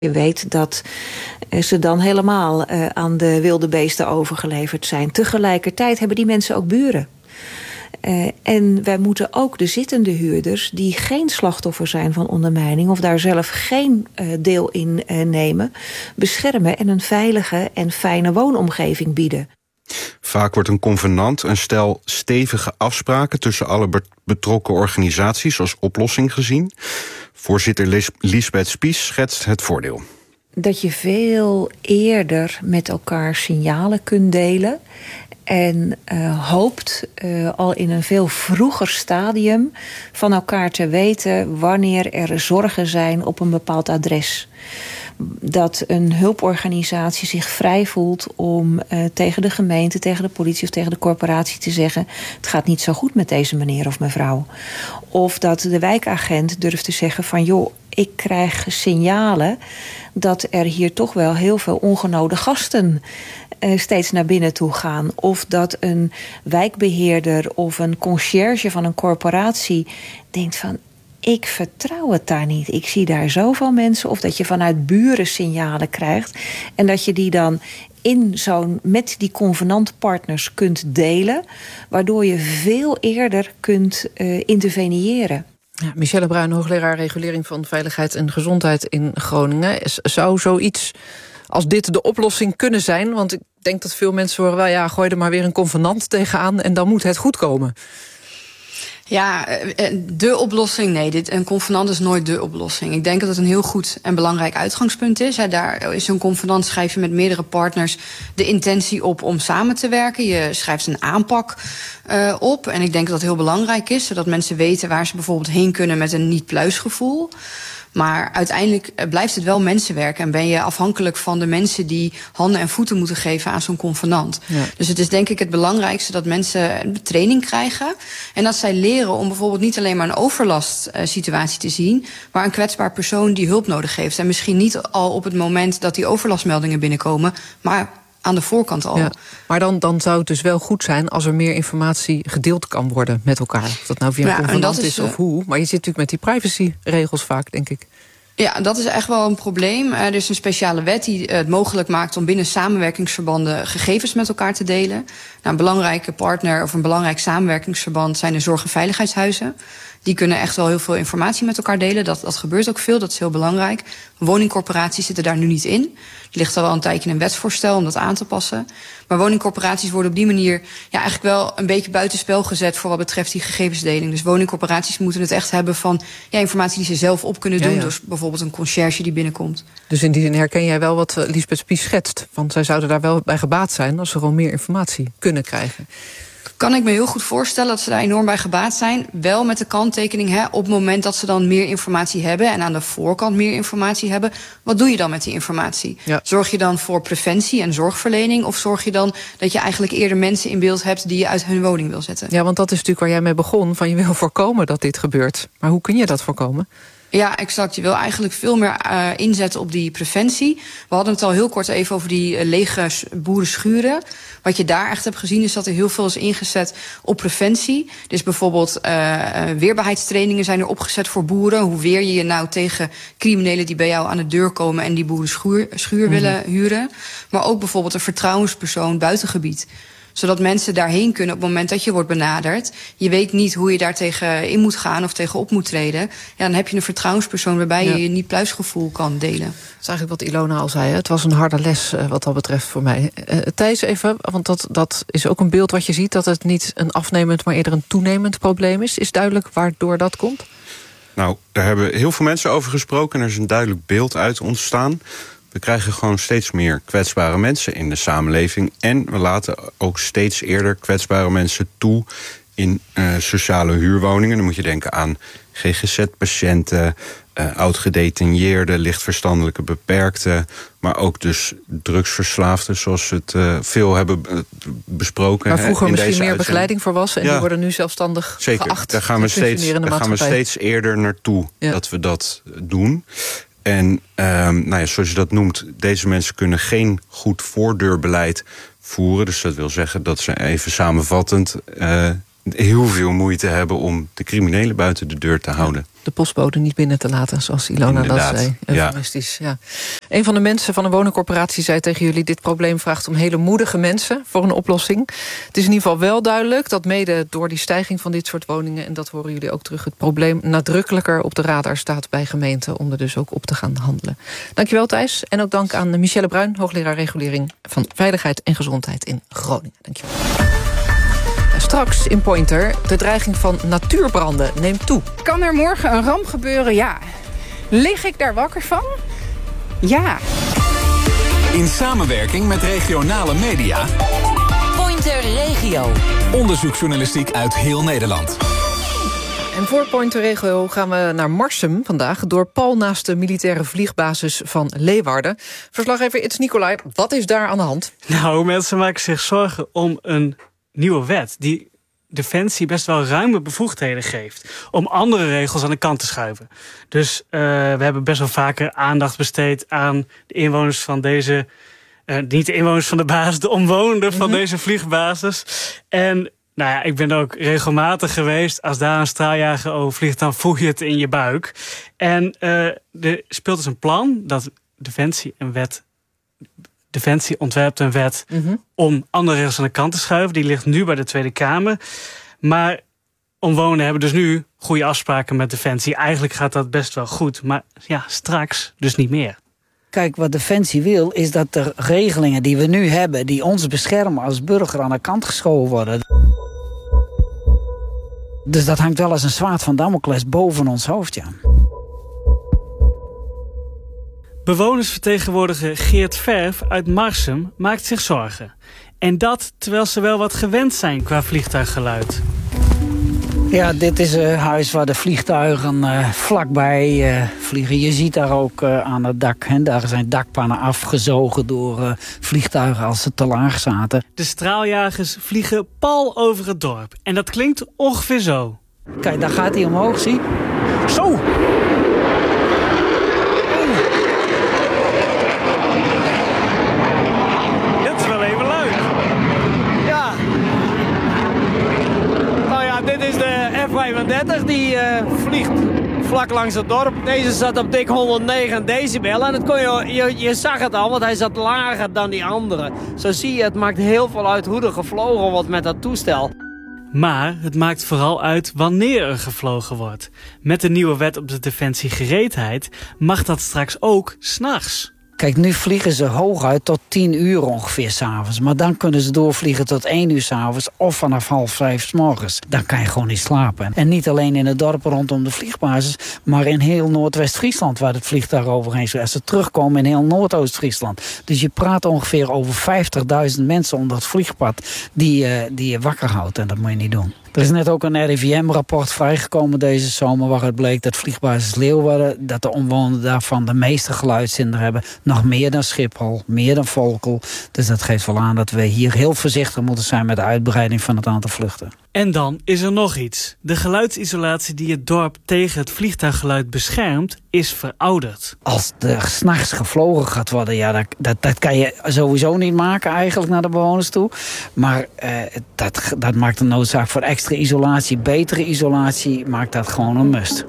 Je weet dat ze dan helemaal aan de wilde beesten overgeleverd zijn. Tegelijkertijd hebben die mensen ook buren. En wij moeten ook de zittende huurders, die geen slachtoffer zijn van ondermijning of daar zelf geen deel in nemen, beschermen en een veilige en fijne woonomgeving bieden. Vaak wordt een convenant een stel stevige afspraken tussen alle betrokken organisaties als oplossing gezien. Voorzitter Liesbeth Spies schetst het voordeel. Dat je veel eerder met elkaar signalen kunt delen. En hoopt al in een veel vroeger stadium van elkaar te weten wanneer er zorgen zijn op een bepaald adres. Dat een hulporganisatie zich vrij voelt om tegen de gemeente, tegen de politie of tegen de corporatie te zeggen: het gaat niet zo goed met deze meneer of mevrouw. Of dat de wijkagent durft te zeggen van joh, ik krijg signalen dat er hier toch wel heel veel ongenode gasten steeds naar binnen toe gaan. Of dat een wijkbeheerder of een conciërge van een corporatie denkt van ik vertrouw het daar niet. Ik zie daar zoveel mensen. Of dat je vanuit buren signalen krijgt. En dat je die dan met die convenantpartners kunt delen. Waardoor je veel eerder kunt interveniëren. Ja, Michelle Bruin, hoogleraar regulering van veiligheid en gezondheid in Groningen. Zou zoiets als dit de oplossing kunnen zijn? Want ik denk dat veel mensen horen, wel ja, gooi er maar weer een convenant tegenaan en dan moet het goed komen. Ja, de oplossing, nee, een convenant is nooit de oplossing. Ik denk dat het een heel goed en belangrijk uitgangspunt is. Daar is zo'n convenant, schrijf je met meerdere partners de intentie op om samen te werken. Je schrijft een aanpak op. En ik denk dat dat heel belangrijk is, zodat mensen weten waar ze bijvoorbeeld heen kunnen met een niet-pluisgevoel. Maar uiteindelijk blijft het wel mensenwerk en ben je afhankelijk van de mensen die handen en voeten moeten geven aan zo'n convenant. Ja. Dus het is denk ik het belangrijkste dat mensen training krijgen en dat zij leren om bijvoorbeeld niet alleen maar een overlastsituatie te zien, maar een kwetsbaar persoon die hulp nodig heeft. En misschien niet al op het moment dat die overlastmeldingen binnenkomen, maar aan de voorkant al. Ja, maar dan zou het dus wel goed zijn als er meer informatie gedeeld kan worden met elkaar. Of dat nou via een convenant is of hoe. Maar je zit natuurlijk met die privacyregels vaak, denk ik. Ja, dat is echt wel een probleem. Er is een speciale wet die het mogelijk maakt om binnen samenwerkingsverbanden gegevens met elkaar te delen. Nou, een belangrijke partner of een belangrijk samenwerkingsverband zijn de zorg- en veiligheidshuizen. Die kunnen echt wel heel veel informatie met elkaar delen. Dat gebeurt ook veel, dat is heel belangrijk. Woningcorporaties zitten daar nu niet in. Er ligt al wel een tijdje een wetsvoorstel om dat aan te passen. Maar woningcorporaties worden op die manier eigenlijk wel een beetje buitenspel gezet voor wat betreft die gegevensdeling. Dus woningcorporaties moeten het echt hebben van informatie die ze zelf op kunnen doen. Dus bijvoorbeeld een conciërge die binnenkomt. Dus in die zin herken jij wel wat Liesbeth Spies schetst. Want zij zouden daar wel bij gebaat zijn als ze gewoon meer informatie kunnen krijgen. Kan ik me heel goed voorstellen dat ze daar enorm bij gebaat zijn. Wel met de kanttekening, op het moment dat ze dan meer informatie hebben en aan de voorkant meer informatie hebben, wat doe je dan met die informatie? Ja. Zorg je dan voor preventie en zorgverlening of zorg je dan dat je eigenlijk eerder mensen in beeld hebt die je uit hun woning wil zetten? Ja, want dat is natuurlijk waar jij mee begon, van je wil voorkomen dat dit gebeurt. Maar hoe kun je dat voorkomen? Ja, exact. Je wil eigenlijk veel meer inzetten op die preventie. We hadden het al heel kort even over die lege boerenschuren. Wat je daar echt hebt gezien is dat er heel veel is ingezet op preventie. Dus bijvoorbeeld weerbaarheidstrainingen zijn er opgezet voor boeren. Hoe weer je je nou tegen criminelen die bij jou aan de deur komen en die boerenschuur willen huren. Maar ook bijvoorbeeld een vertrouwenspersoon buitengebied. Zodat mensen daarheen kunnen op het moment dat je wordt benaderd. Je weet niet hoe je daar tegen in moet gaan of tegen op moet treden. Ja, dan heb je een vertrouwenspersoon waarbij je je niet-pluisgevoel kan delen. Dat is eigenlijk wat Ilona al zei. Hè? Het was een harde les wat dat betreft voor mij. Thijs, even, want dat is ook een beeld wat je ziet, dat het niet een afnemend, maar eerder een toenemend probleem is. Is duidelijk waardoor dat komt? Nou, daar hebben heel veel mensen over gesproken en er is een duidelijk beeld uit ontstaan. We krijgen gewoon steeds meer kwetsbare mensen in de samenleving. En we laten ook steeds eerder kwetsbare mensen toe in sociale huurwoningen. Dan moet je denken aan GGZ-patiënten, oud-gedetineerden, lichtverstandelijke beperkten. Maar ook dus drugsverslaafden, zoals we het veel hebben besproken. Waar vroeger misschien meer begeleiding voor was en die worden nu zelfstandig geacht. Daar gaan we steeds eerder naartoe dat we dat doen. En zoals je dat noemt, deze mensen kunnen geen goed voordeurbeleid voeren. Dus dat wil zeggen dat ze even samenvattend heel veel moeite hebben om de criminelen buiten de deur te houden. de postbode niet binnen te laten, zoals Ilona dat zei. Eufemistisch, ja. Een van de mensen van een woningcorporatie zei tegen jullie: dit probleem vraagt om hele moedige mensen voor een oplossing. Het is in ieder geval wel duidelijk dat mede door die stijging van dit soort woningen, en dat horen jullie ook terug, het probleem nadrukkelijker op de radar staat bij gemeenten om er dus ook op te gaan handelen. Dankjewel Thijs. En ook dank aan Michelle Bruin, hoogleraar regulering van veiligheid en gezondheid in Groningen. Dankjewel. Straks in Pointer, de dreiging van natuurbranden neemt toe. Kan er morgen een ramp gebeuren? Ja. Lig ik daar wakker van? Ja. In samenwerking met regionale media. Pointer Regio. Onderzoeksjournalistiek uit heel Nederland. En voor Pointer Regio gaan we naar Marsum vandaag, door Pal naast de militaire vliegbasis van Leeuwarden. Verslaggever It's Nicolai, wat is daar aan de hand? Nou, mensen maken zich zorgen om een nieuwe wet die Defensie best wel ruime bevoegdheden geeft om andere regels aan de kant te schuiven. Dus we hebben best wel vaker aandacht besteed aan de inwoners van deze, niet de inwoners van de basis, de omwonenden van deze vliegbasis. En nou ja, ik ben er ook regelmatig geweest. Als daar een straaljager over vliegt, dan voel je het in je buik. En er speelt dus een plan dat Defensie ontwerpt een wet om andere regels aan de kant te schuiven. Die ligt nu bij de Tweede Kamer. Maar omwonenden hebben dus nu goede afspraken met Defensie. Eigenlijk gaat dat best wel goed. Maar ja, straks dus niet meer. Kijk, wat Defensie wil, is dat de regelingen die we nu hebben, die ons beschermen als burger, aan de kant geschoven worden. Dus dat hangt wel als een zwaard van Damocles boven ons hoofd, ja. Bewonersvertegenwoordiger Geert Verf uit Marsum maakt zich zorgen. En dat terwijl ze wel wat gewend zijn qua vliegtuiggeluid. Ja, dit is een huis waar de vliegtuigen vlakbij vliegen. Je ziet daar ook aan het dak, hè, daar zijn dakpannen afgezogen door vliegtuigen als ze te laag zaten. De straaljagers vliegen pal over het dorp. En dat klinkt ongeveer zo. Kijk, daar gaat hij omhoog, zie. Zo! F-35 die vliegt vlak langs het dorp. Deze zat op dik 109 decibel. En je zag het al, want hij zat lager dan die andere. Zo zie je, het maakt heel veel uit hoe er gevlogen wordt met dat toestel. Maar het maakt vooral uit wanneer er gevlogen wordt. Met de nieuwe wet op de defensiegereedheid mag dat straks ook 's nachts. Kijk, nu vliegen ze hooguit tot 10 uur ongeveer 's avonds. Maar dan kunnen ze doorvliegen tot 1 uur 's avonds of vanaf 4:30 's morgens. Dan kan je gewoon niet slapen. En niet alleen in het dorp rondom de vliegbasis, maar in heel Noordwest-Friesland waar het vliegtuig overheen is. Als ze terugkomen in heel Noordoost-Friesland. Dus je praat ongeveer over 50.000 mensen onder het vliegpad die je wakker houdt. En dat moet je niet doen. Er is net ook een RIVM-rapport vrijgekomen deze zomer waaruit bleek dat vliegbasis Leeuwarden, dat de omwonenden daarvan de meeste geluidshinder hebben. Nog meer dan Schiphol, meer dan Volkel. Dus dat geeft wel aan dat we hier heel voorzichtig moeten zijn met de uitbreiding van het aantal vluchten. En dan is er nog iets. De geluidsisolatie die het dorp tegen het vliegtuiggeluid beschermt, is verouderd. Als er 's nachts gevlogen gaat worden, ja, dat kan je sowieso niet maken eigenlijk naar de bewoners toe. Maar dat maakt een noodzaak voor extra isolatie, betere isolatie, maakt dat gewoon een must.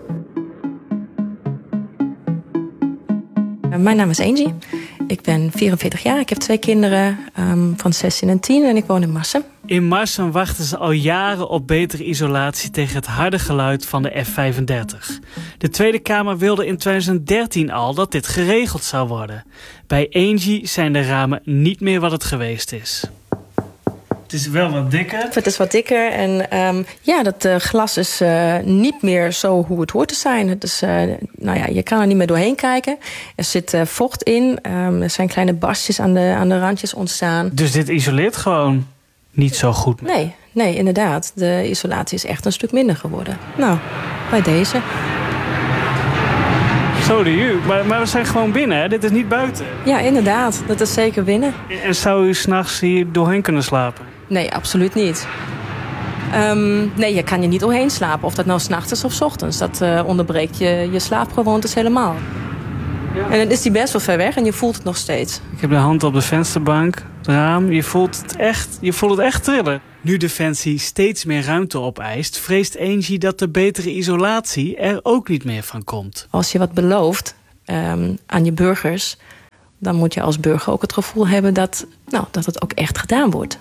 Mijn naam is Angie. Ik ben 44 jaar. Ik heb 2 kinderen van 16 en 10 en ik woon in Marsum. In Marsum wachten ze al jaren op betere isolatie tegen het harde geluid van de F-35. De Tweede Kamer wilde in 2013 al dat dit geregeld zou worden. Bij Angie zijn de ramen niet meer wat het geweest is. Het is wel wat dikker. Het is wat dikker en dat glas is niet meer zo hoe het hoort te zijn. Het is, je kan er niet meer doorheen kijken. Er zit vocht in. Er zijn kleine barstjes aan de randjes ontstaan. Dus dit isoleert gewoon niet zo goed meer? Nee, inderdaad. De isolatie is echt een stuk minder geworden. Nou, bij deze. Zo de u. Maar we zijn gewoon binnen, hè? Dit is niet buiten. Ja, inderdaad. Dat is zeker binnen. En zou u 's nachts hier doorheen kunnen slapen? Nee, absoluut niet. Je kan je niet doorheen slapen. Of dat nou 's nachts is of 's ochtends. Dat onderbreekt je slaapgewoontes helemaal. Ja. En dan is die best wel ver weg en je voelt het nog steeds. Ik heb de hand op de vensterbank, het raam. Je voelt het echt trillen. Nu Defensie steeds meer ruimte opeist, vreest Engie dat de betere isolatie er ook niet meer van komt. Als je wat belooft aan je burgers, dan moet je als burger ook het gevoel hebben dat het ook echt gedaan wordt.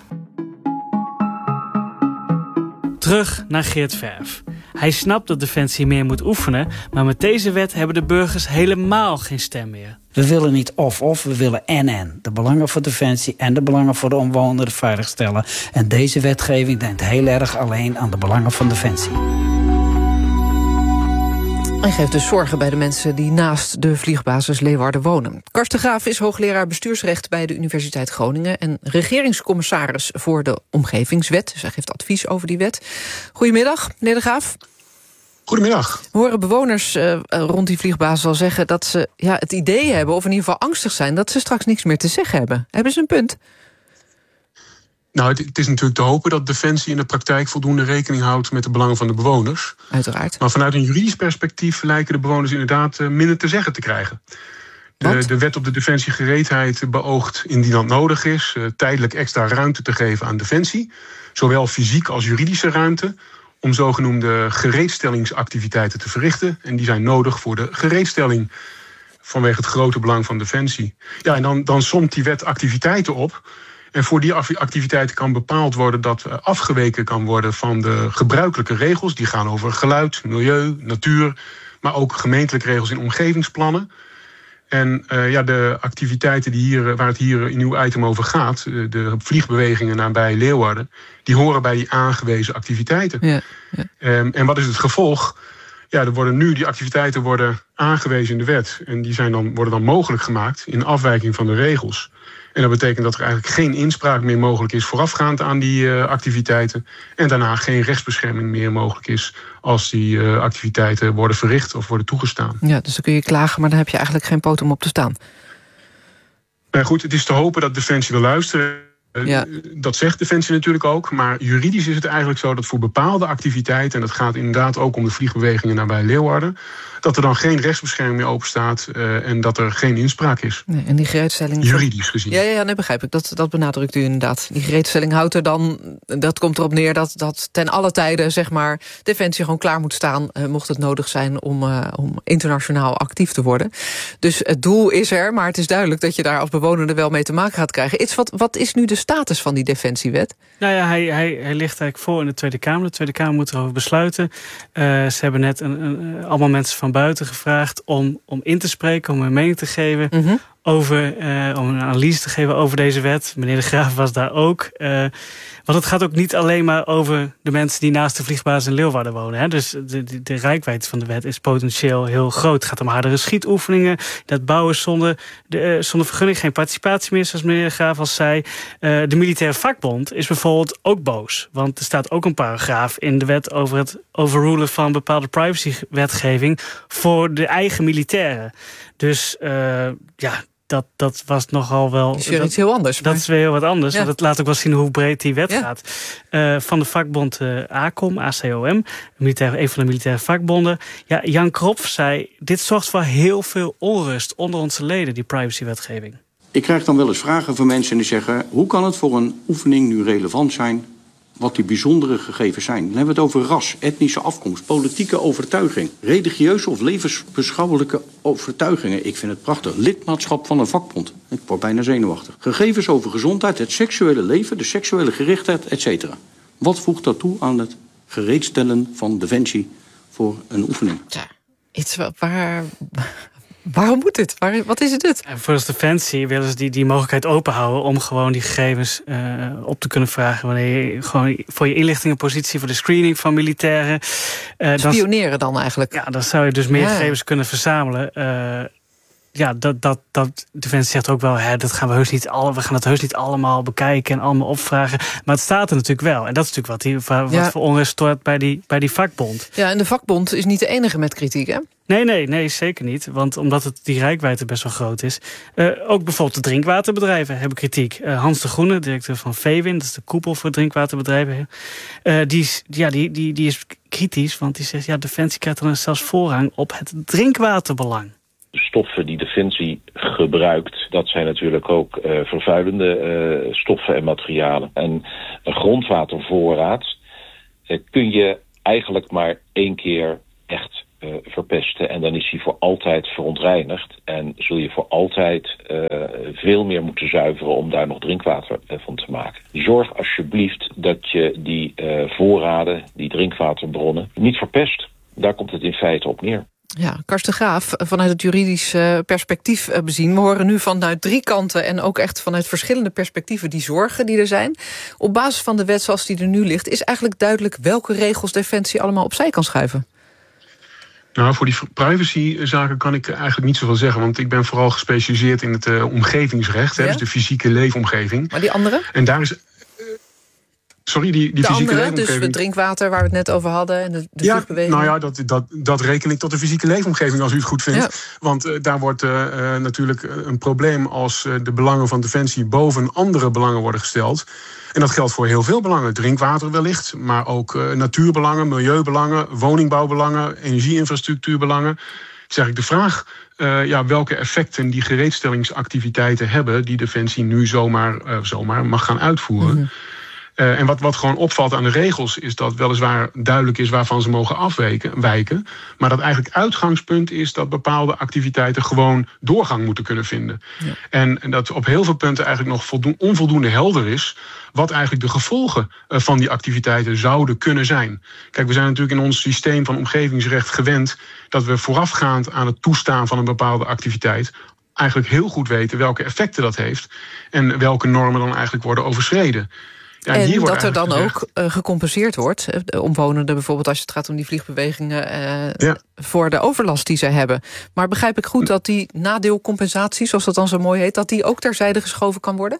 Terug naar Geert Verf. Hij snapt dat Defensie meer moet oefenen, maar met deze wet hebben de burgers helemaal geen stem meer. We willen niet of, we willen en. De belangen voor Defensie en de belangen voor de omwonenden veiligstellen. En deze wetgeving denkt heel erg alleen aan de belangen van Defensie. En geeft dus zorgen bij de mensen die naast de vliegbasis Leeuwarden wonen. Karsten Graaf is hoogleraar bestuursrecht bij de Universiteit Groningen en regeringscommissaris voor de Omgevingswet. Dus hij geeft advies over die wet. Goedemiddag, meneer de Graaf. Goedemiddag. We horen bewoners rond die vliegbasis al zeggen dat ze het idee hebben, of in ieder geval angstig zijn, dat ze straks niks meer te zeggen hebben. Hebben ze een punt? Nou, het is natuurlijk te hopen dat Defensie in de praktijk voldoende rekening houdt met de belangen van de bewoners. Uiteraard. Maar vanuit een juridisch perspectief lijken de bewoners inderdaad minder te zeggen te krijgen. De wet op de defensiegereedheid beoogt, indien dat nodig is, tijdelijk extra ruimte te geven aan Defensie. Zowel fysiek als juridische ruimte, om zogenoemde gereedstellingsactiviteiten te verrichten. En die zijn nodig voor de gereedstelling vanwege het grote belang van Defensie. Ja, en dan somt die wet activiteiten op. En voor die activiteiten kan bepaald worden dat afgeweken kan worden van de gebruikelijke regels. Die gaan over geluid, milieu, natuur, maar ook gemeentelijke regels in omgevingsplannen. En de activiteiten waar het hier in uw item over gaat, de vliegbewegingen nabij Leeuwarden, die horen bij die aangewezen activiteiten. Ja. En wat is het gevolg? Ja, die activiteiten worden aangewezen in de wet. En die worden dan mogelijk gemaakt in afwijking van de regels. En dat betekent dat er eigenlijk geen inspraak meer mogelijk is voorafgaand aan die activiteiten. En daarna geen rechtsbescherming meer mogelijk is als die activiteiten worden verricht of worden toegestaan. Ja, dus dan kun je klagen, maar dan heb je eigenlijk geen poot om op te staan. Goed, het is te hopen dat Defensie wil luisteren. Dat zegt Defensie natuurlijk ook. Maar juridisch is het eigenlijk zo dat voor bepaalde activiteiten, en dat gaat inderdaad ook om de vliegbewegingen nabij Leeuwarden, dat er dan geen rechtsbescherming meer openstaat en dat er geen inspraak is. Nee, en die gereedstelling juridisch gezien. Ja, nee, begrijp ik. Dat benadrukt u inderdaad. Die gereedstelling houdt er dan, dat komt erop neer dat ten alle tijden, zeg maar, Defensie gewoon klaar moet staan, mocht het nodig zijn om internationaal actief te worden. Dus het doel is er, maar het is duidelijk dat je daar als bewoner er wel mee te maken gaat krijgen. Wat is nu de status van die Defensiewet? Nou ja, hij ligt eigenlijk voor in de Tweede Kamer. De Tweede Kamer moet erover besluiten. Ze hebben net allemaal mensen van buiten gevraagd om in te spreken, om een mening te geven over, om een analyse te geven over deze wet. Meneer de Graaf was daar ook. Want het gaat ook niet alleen maar over de mensen die naast de vliegbasis in Leeuwarden wonen. Hè. Dus de reikwijdte van de wet is potentieel heel groot. Het gaat om hardere schietoefeningen, dat bouwen zonder vergunning, geen participatie meer, zoals meneer de Graaf al zei. De militaire vakbond is bijvoorbeeld ook boos. Want er staat ook een paragraaf in de wet over het overrulen van bepaalde privacywetgeving voor de eigen militairen. Dus dat was nogal wel. Dat is weer iets heel anders. Dat is weer heel wat anders. Ja. Dat laat ook wel zien hoe breed die wet gaat. Van de vakbond ACOM, een van de militaire vakbonden. Ja, Jan Kropf zei, dit zorgt voor heel veel onrust onder onze leden, die privacywetgeving. Ik krijg dan wel eens vragen van mensen die zeggen, hoe kan het voor een oefening nu relevant zijn wat die bijzondere gegevens zijn? Dan hebben we het over ras, etnische afkomst, politieke overtuiging, religieuze of levensbeschouwelijke overtuigingen. Ik vind het prachtig. Lidmaatschap van een vakbond. Ik word bijna zenuwachtig. Gegevens over gezondheid, het seksuele leven, de seksuele gerichtheid, etc. Wat voegt dat toe aan het gereedstellen van Defensie voor een oefening? Ja, iets waarom moet dit? Wat is het? En voor de Defensie willen ze die mogelijkheid openhouden om gewoon die gegevens op te kunnen vragen wanneer je gewoon voor je inlichtingenpositie, voor de screening van militairen. Spioneren dan eigenlijk? Ja, dan zou je dus meer gegevens kunnen verzamelen. Dat Defensie zegt ook wel, dat gaan we gaan het heus niet allemaal bekijken en allemaal opvragen. Maar het staat er natuurlijk wel. En dat is natuurlijk wat voor onrust stort bij die vakbond. Ja, en de vakbond is niet de enige met kritiek, hè? Nee, zeker niet. Want omdat die reikwijdte best wel groot is. Ook bijvoorbeeld de drinkwaterbedrijven hebben kritiek. Hans de Groene, directeur van VEWIN, dat is de koepel voor drinkwaterbedrijven. Die is kritisch, want die zegt, Defensie krijgt dan zelfs voorrang op het drinkwaterbelang. De stoffen die Defensie gebruikt dat zijn natuurlijk ook vervuilende stoffen en materialen. En een grondwatervoorraad kun je eigenlijk maar 1 keer echt verpesten. En dan is hij voor altijd verontreinigd. En zul je voor altijd veel meer moeten zuiveren om daar nog drinkwater van te maken. Zorg alsjeblieft dat je die voorraden, die drinkwaterbronnen, niet verpest. Daar komt het in feite op neer. Ja, Karsten Graaf, vanuit het juridisch perspectief bezien. We horen nu vanuit 3 kanten en ook echt vanuit verschillende perspectieven die zorgen die er zijn. Op basis van de wet zoals die er nu ligt, is eigenlijk duidelijk welke regels Defensie allemaal opzij kan schuiven. Nou, voor die privacyzaken kan ik eigenlijk niet zoveel zeggen. Want ik ben vooral gespecialiseerd in het omgevingsrecht. Ja? Dus de fysieke leefomgeving. Maar die andere? En daar is... Sorry, die fysieke andere, leefomgeving. dus het drinkwater waar we het net over hadden en de vluchtbeweging. Nou ja, dat reken ik tot de fysieke leefomgeving als u het goed vindt. Ja. Want daar wordt natuurlijk een probleem als de belangen van Defensie boven andere belangen worden gesteld. En dat geldt voor heel veel belangen. Drinkwater wellicht, maar ook natuurbelangen, milieubelangen, woningbouwbelangen, energieinfrastructuurbelangen. Dus eigenlijk de vraag welke effecten die gereedstellingsactiviteiten hebben die Defensie nu zomaar mag gaan uitvoeren. Mm-hmm. En wat gewoon opvalt aan de regels is dat weliswaar duidelijk is waarvan ze mogen afwijken. Maar dat eigenlijk uitgangspunt is dat bepaalde activiteiten gewoon doorgang moeten kunnen vinden. Ja. En dat op heel veel punten eigenlijk nog onvoldoende helder is wat eigenlijk de gevolgen van die activiteiten zouden kunnen zijn. Kijk, we zijn natuurlijk in ons systeem van omgevingsrecht gewend dat we voorafgaand aan het toestaan van een bepaalde activiteit eigenlijk heel goed weten welke effecten dat heeft en welke normen dan eigenlijk worden overschreden. Ja, en dat er dan ook gecompenseerd wordt. Omwonenden bijvoorbeeld als het gaat om die vliegbewegingen voor de overlast die zij hebben. Maar begrijp ik goed dat die nadeelcompensatie, zoals dat dan zo mooi heet, dat die ook terzijde geschoven kan worden?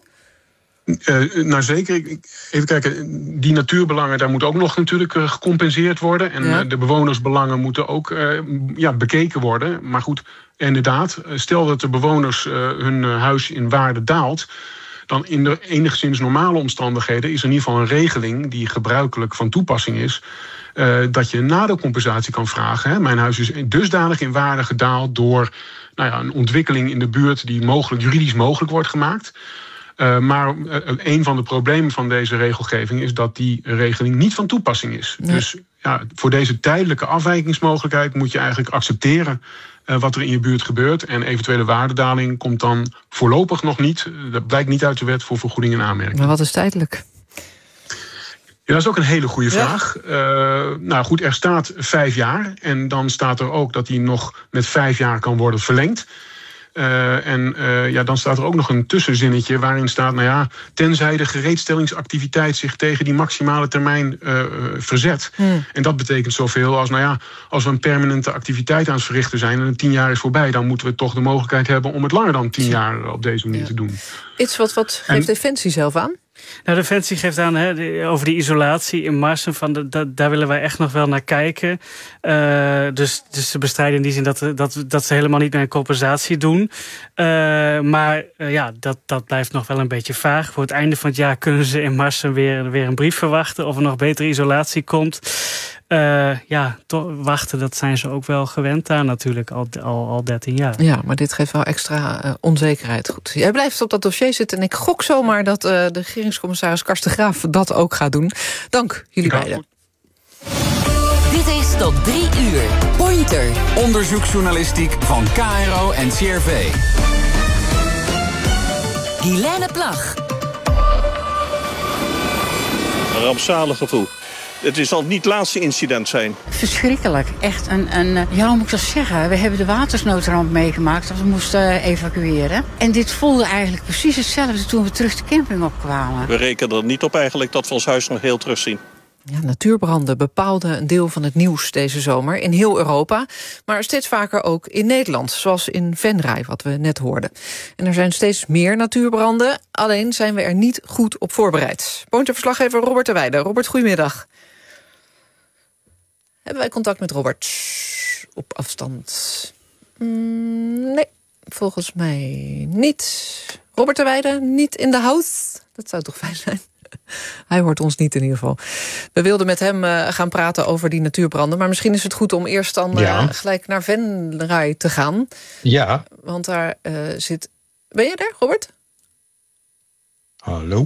Nou zeker. Even kijken, die natuurbelangen, daar moet ook nog natuurlijk gecompenseerd worden. En de bewonersbelangen moeten ook bekeken worden. Maar goed, inderdaad, stel dat de bewoners hun huis in waarde daalt, dan in de enigszins normale omstandigheden is er in ieder geval een regeling die gebruikelijk van toepassing is, dat je een nadeelcompensatie kan vragen. Hè. Mijn huis is dusdanig in waarde gedaald door een ontwikkeling in de buurt die juridisch mogelijk wordt gemaakt. Maar een van de problemen van deze regelgeving is dat die regeling niet van toepassing is. Nee. Dus voor deze tijdelijke afwijkingsmogelijkheid moet je eigenlijk accepteren wat er in je buurt gebeurt. En eventuele waardedaling komt dan voorlopig nog niet. Dat blijkt niet uit de wet voor vergoeding en aanmerking. Maar wat is tijdelijk? Ja, dat is ook een hele goede vraag. Nou goed, er staat 5 jaar. En dan staat er ook dat die nog met 5 jaar kan worden verlengd. Dan staat er ook nog een tussenzinnetje waarin staat, tenzij de gereedstellingsactiviteit zich tegen die maximale termijn verzet. En dat betekent zoveel als, als we een permanente activiteit aan het verrichten zijn en 10 jaar is voorbij, dan moeten we toch de mogelijkheid hebben om het langer dan 10 jaar op deze manier te doen. Iets wat geeft Defensie zelf aan? Nou, Defensie geeft aan over die isolatie in Marsum, daar willen wij echt nog wel naar kijken. Dus ze bestrijden in die zin dat ze helemaal niet meer een compensatie doen. Maar dat blijft nog wel een beetje vaag. Voor het einde van het jaar kunnen ze in Marsum weer een brief verwachten of er nog betere isolatie komt. Wachten, dat zijn ze ook wel gewend daar natuurlijk al 13 jaar. Ja, maar dit geeft wel extra onzekerheid. Goed. Jij blijft op dat dossier zitten en ik gok zomaar dat de regeringscommissaris Karsten Graaf dat ook gaat doen. Dank jullie beiden. Dit is tot 3 uur. Pointer. Onderzoeksjournalistiek van KRO en CRV. Guilaine Plag. Een rampzalig gevoel. Het zal niet het laatste incident zijn. Verschrikkelijk. Echt hoe moet ik dat zeggen? We hebben de watersnoodramp meegemaakt dat we moesten evacueren. En dit voelde eigenlijk precies hetzelfde toen we terug de camping opkwamen. We rekenen er niet op eigenlijk dat we ons huis nog heel terugzien. Ja, natuurbranden bepaalden een deel van het nieuws deze zomer in heel Europa, maar steeds vaker ook in Nederland, zoals in Venray, wat we net hoorden. En er zijn steeds meer natuurbranden, alleen zijn we er niet goed op voorbereid. Pointer-verslaggever Robert de Weijden. Robert, goedemiddag. Hebben wij contact met Robert op afstand? Nee, volgens mij niet. Robert de Weijden, niet in de house? Dat zou toch fijn zijn? Hij hoort ons niet in ieder geval. We wilden met hem gaan praten over die natuurbranden. Maar misschien is het goed om eerst dan gelijk naar Venray te gaan. Ja. Want daar zit Ben je er, Robert? Hallo?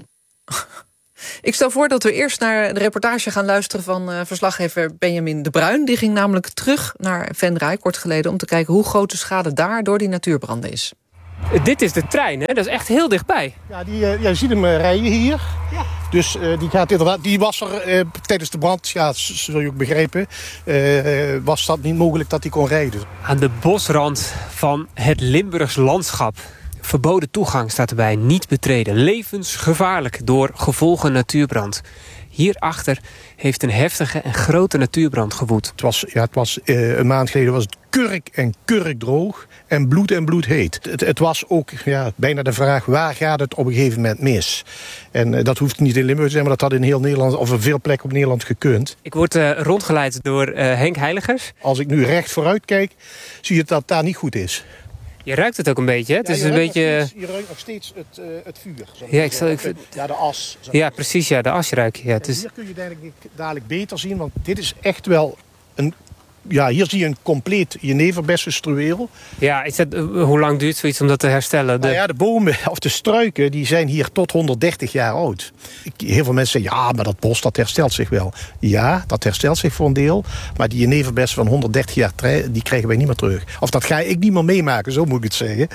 Ik stel voor dat we eerst naar de reportage gaan luisteren van verslaggever Benjamin de Bruin. Die ging namelijk terug naar Venray kort geleden om te kijken hoe groot de schade daar door die natuurbranden is. Dit is de trein, hè? Dat is echt heel dichtbij. Ja, je ziet hem rijden hier. Ja. Dus die was er tijdens de brand, ja, zul je ook begrijpen, was dat niet mogelijk dat hij kon rijden. Aan de bosrand van het Limburgs landschap. Verboden toegang staat erbij, niet betreden. Levensgevaarlijk door gevolgen natuurbrand. Hierachter heeft een heftige en grote natuurbrand gewoed. Het was een maand geleden was het kurk en kurkdroog en bloedheet. Het was ook bijna de vraag, waar gaat het op een gegeven moment mis? En dat hoeft niet in Limburg te zijn, maar dat had in heel Nederland of in veel plekken op Nederland gekund. Ik word rondgeleid door Henk Heiligers. Als ik nu recht vooruit kijk, zie je dat daar niet goed is. Je ruikt het ook een beetje, hè? Het is een beetje... Je ruikt nog steeds het vuur. De as. Ja, precies, ja, de as ruik je. Ja, het is... Hier kun je dadelijk beter zien, want dit is echt wel een... Ja, hier zie je een compleet jeneverbessenstruweel. Ja, hoe lang duurt zoiets om dat te herstellen? De bomen of de struiken die zijn hier tot 130 jaar oud. Heel veel mensen zeggen, ja, maar dat bos dat herstelt zich wel. Ja, dat herstelt zich voor een deel. Maar die jeneverbessen van 130 jaar, die krijgen wij niet meer terug. Of dat ga ik niet meer meemaken, zo moet ik het zeggen.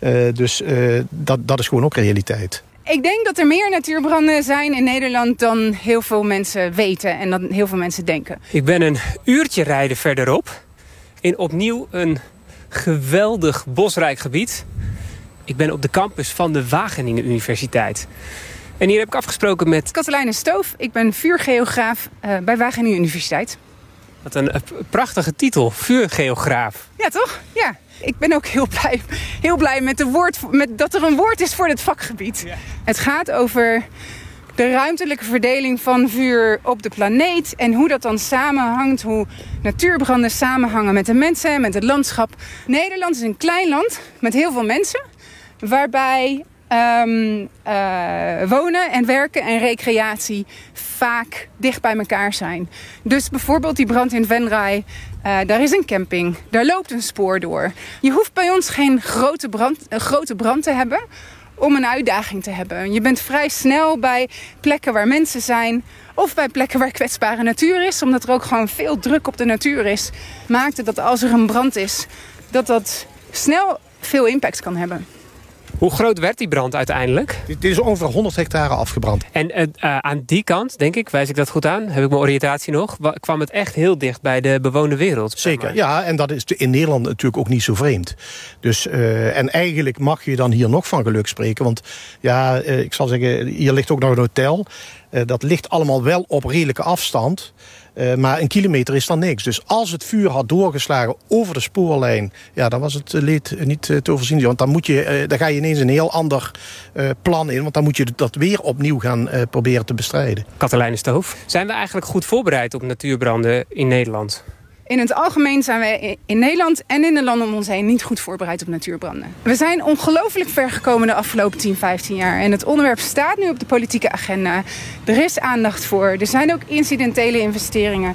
Dat is gewoon ook realiteit. Ik denk dat er meer natuurbranden zijn in Nederland dan heel veel mensen weten en dan heel veel mensen denken. Ik ben een uurtje rijden verderop in opnieuw een geweldig bosrijk gebied. Ik ben op de campus van de Wageningen Universiteit. En hier heb ik afgesproken met... Katelijne Stoof, ik ben vuurgeograaf bij Wageningen Universiteit. Wat een prachtige titel, vuurgeograaf. Ja, toch? Ja. Ik ben ook heel blij met dat er een woord is voor dit vakgebied. Ja. Het gaat over de ruimtelijke verdeling van vuur op de planeet en hoe dat dan samenhangt, hoe natuurbranden samenhangen met de mensen en met het landschap. Nederland is een klein land met heel veel mensen, waarbij wonen en werken en recreatie vaak dicht bij elkaar zijn. Dus bijvoorbeeld die brand in Venray, daar is een camping, daar loopt een spoor door. Je hoeft bij ons geen grote brand te hebben om een uitdaging te hebben. Je bent vrij snel bij plekken waar mensen zijn of bij plekken waar kwetsbare natuur is, omdat er ook gewoon veel druk op de natuur is, maakt het dat als er een brand is, dat snel veel impact kan hebben. Hoe groot werd die brand uiteindelijk? Dit is ongeveer 100 hectare afgebrand. En aan die kant, denk ik, wijs ik dat goed aan, heb ik mijn oriëntatie nog, kwam het echt heel dicht bij de bewoonde wereld. Zeker, ja, en dat is in Nederland natuurlijk ook niet zo vreemd. Dus, en eigenlijk mag je dan hier nog van geluk spreken, want ja, ik zal zeggen, hier ligt ook nog een hotel. Dat ligt allemaal wel op redelijke afstand. Maar 1 kilometer is dan niks. Dus als het vuur had doorgeslagen over de spoorlijn, ja, dan was het leed niet te overzien. Want dan ga je ineens een heel ander plan in. Want dan moet je dat weer opnieuw gaan proberen te bestrijden. Katelijne Stoof, zijn we eigenlijk goed voorbereid op natuurbranden in Nederland? In het algemeen zijn wij in Nederland en in de landen om ons heen niet goed voorbereid op natuurbranden. We zijn ongelooflijk ver gekomen de afgelopen 10, 15 jaar. En het onderwerp staat nu op de politieke agenda. Er is aandacht voor. Er zijn ook incidentele investeringen.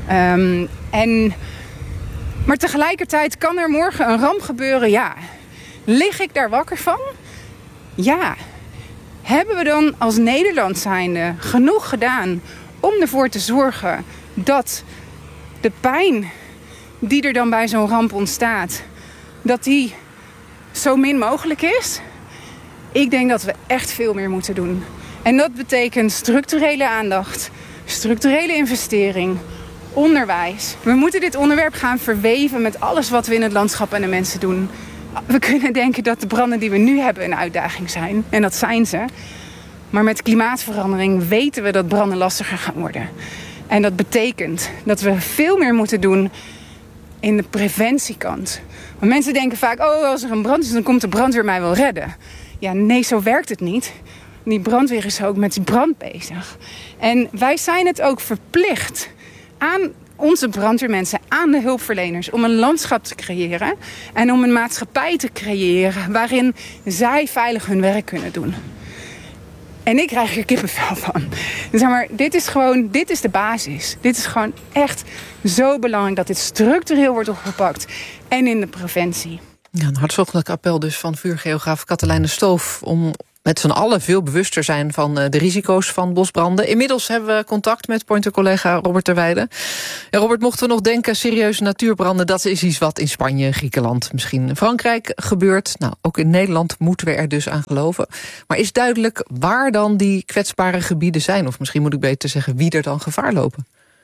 Maar tegelijkertijd kan er morgen een ramp gebeuren. Ja. Lig ik daar wakker van? Ja. Hebben we dan als Nederland zijnde genoeg gedaan om ervoor te zorgen dat de pijn die er dan bij zo'n ramp ontstaat, dat die zo min mogelijk is? Ik denk dat we echt veel meer moeten doen. En dat betekent structurele aandacht, structurele investering, onderwijs. We moeten dit onderwerp gaan verweven met alles wat we in het landschap en de mensen doen. We kunnen denken dat de branden die we nu hebben een uitdaging zijn. En dat zijn ze. Maar met klimaatverandering weten we dat branden lastiger gaan worden. En dat betekent dat we veel meer moeten doen in de preventiekant. Want mensen denken vaak, als er een brand is, dan komt de brandweer mij wel redden. Ja, nee, zo werkt het niet. Die brandweer is ook met die brand bezig. En wij zijn het ook verplicht aan onze brandweermensen, aan de hulpverleners, om een landschap te creëren en om een maatschappij te creëren waarin zij veilig hun werk kunnen doen. En ik krijg er kippenvel van. Zeg maar, dit is de basis. Dit is gewoon echt zo belangrijk dat dit structureel wordt opgepakt. En in de preventie. Ja, een hartstochtelijk appel dus van vuurgeograaf Katelijne Stoof om met z'n allen veel bewuster zijn van de risico's van bosbranden. Inmiddels hebben we contact met Pointer-collega Robert Terweijden. En Robert, mochten we nog denken, serieuze natuurbranden, dat is iets wat in Spanje, Griekenland, misschien in Frankrijk gebeurt. Nou, ook in Nederland moeten we er dus aan geloven. Maar is duidelijk waar dan die kwetsbare gebieden zijn? Of misschien moet ik beter zeggen, wie er dan gevaar lopen?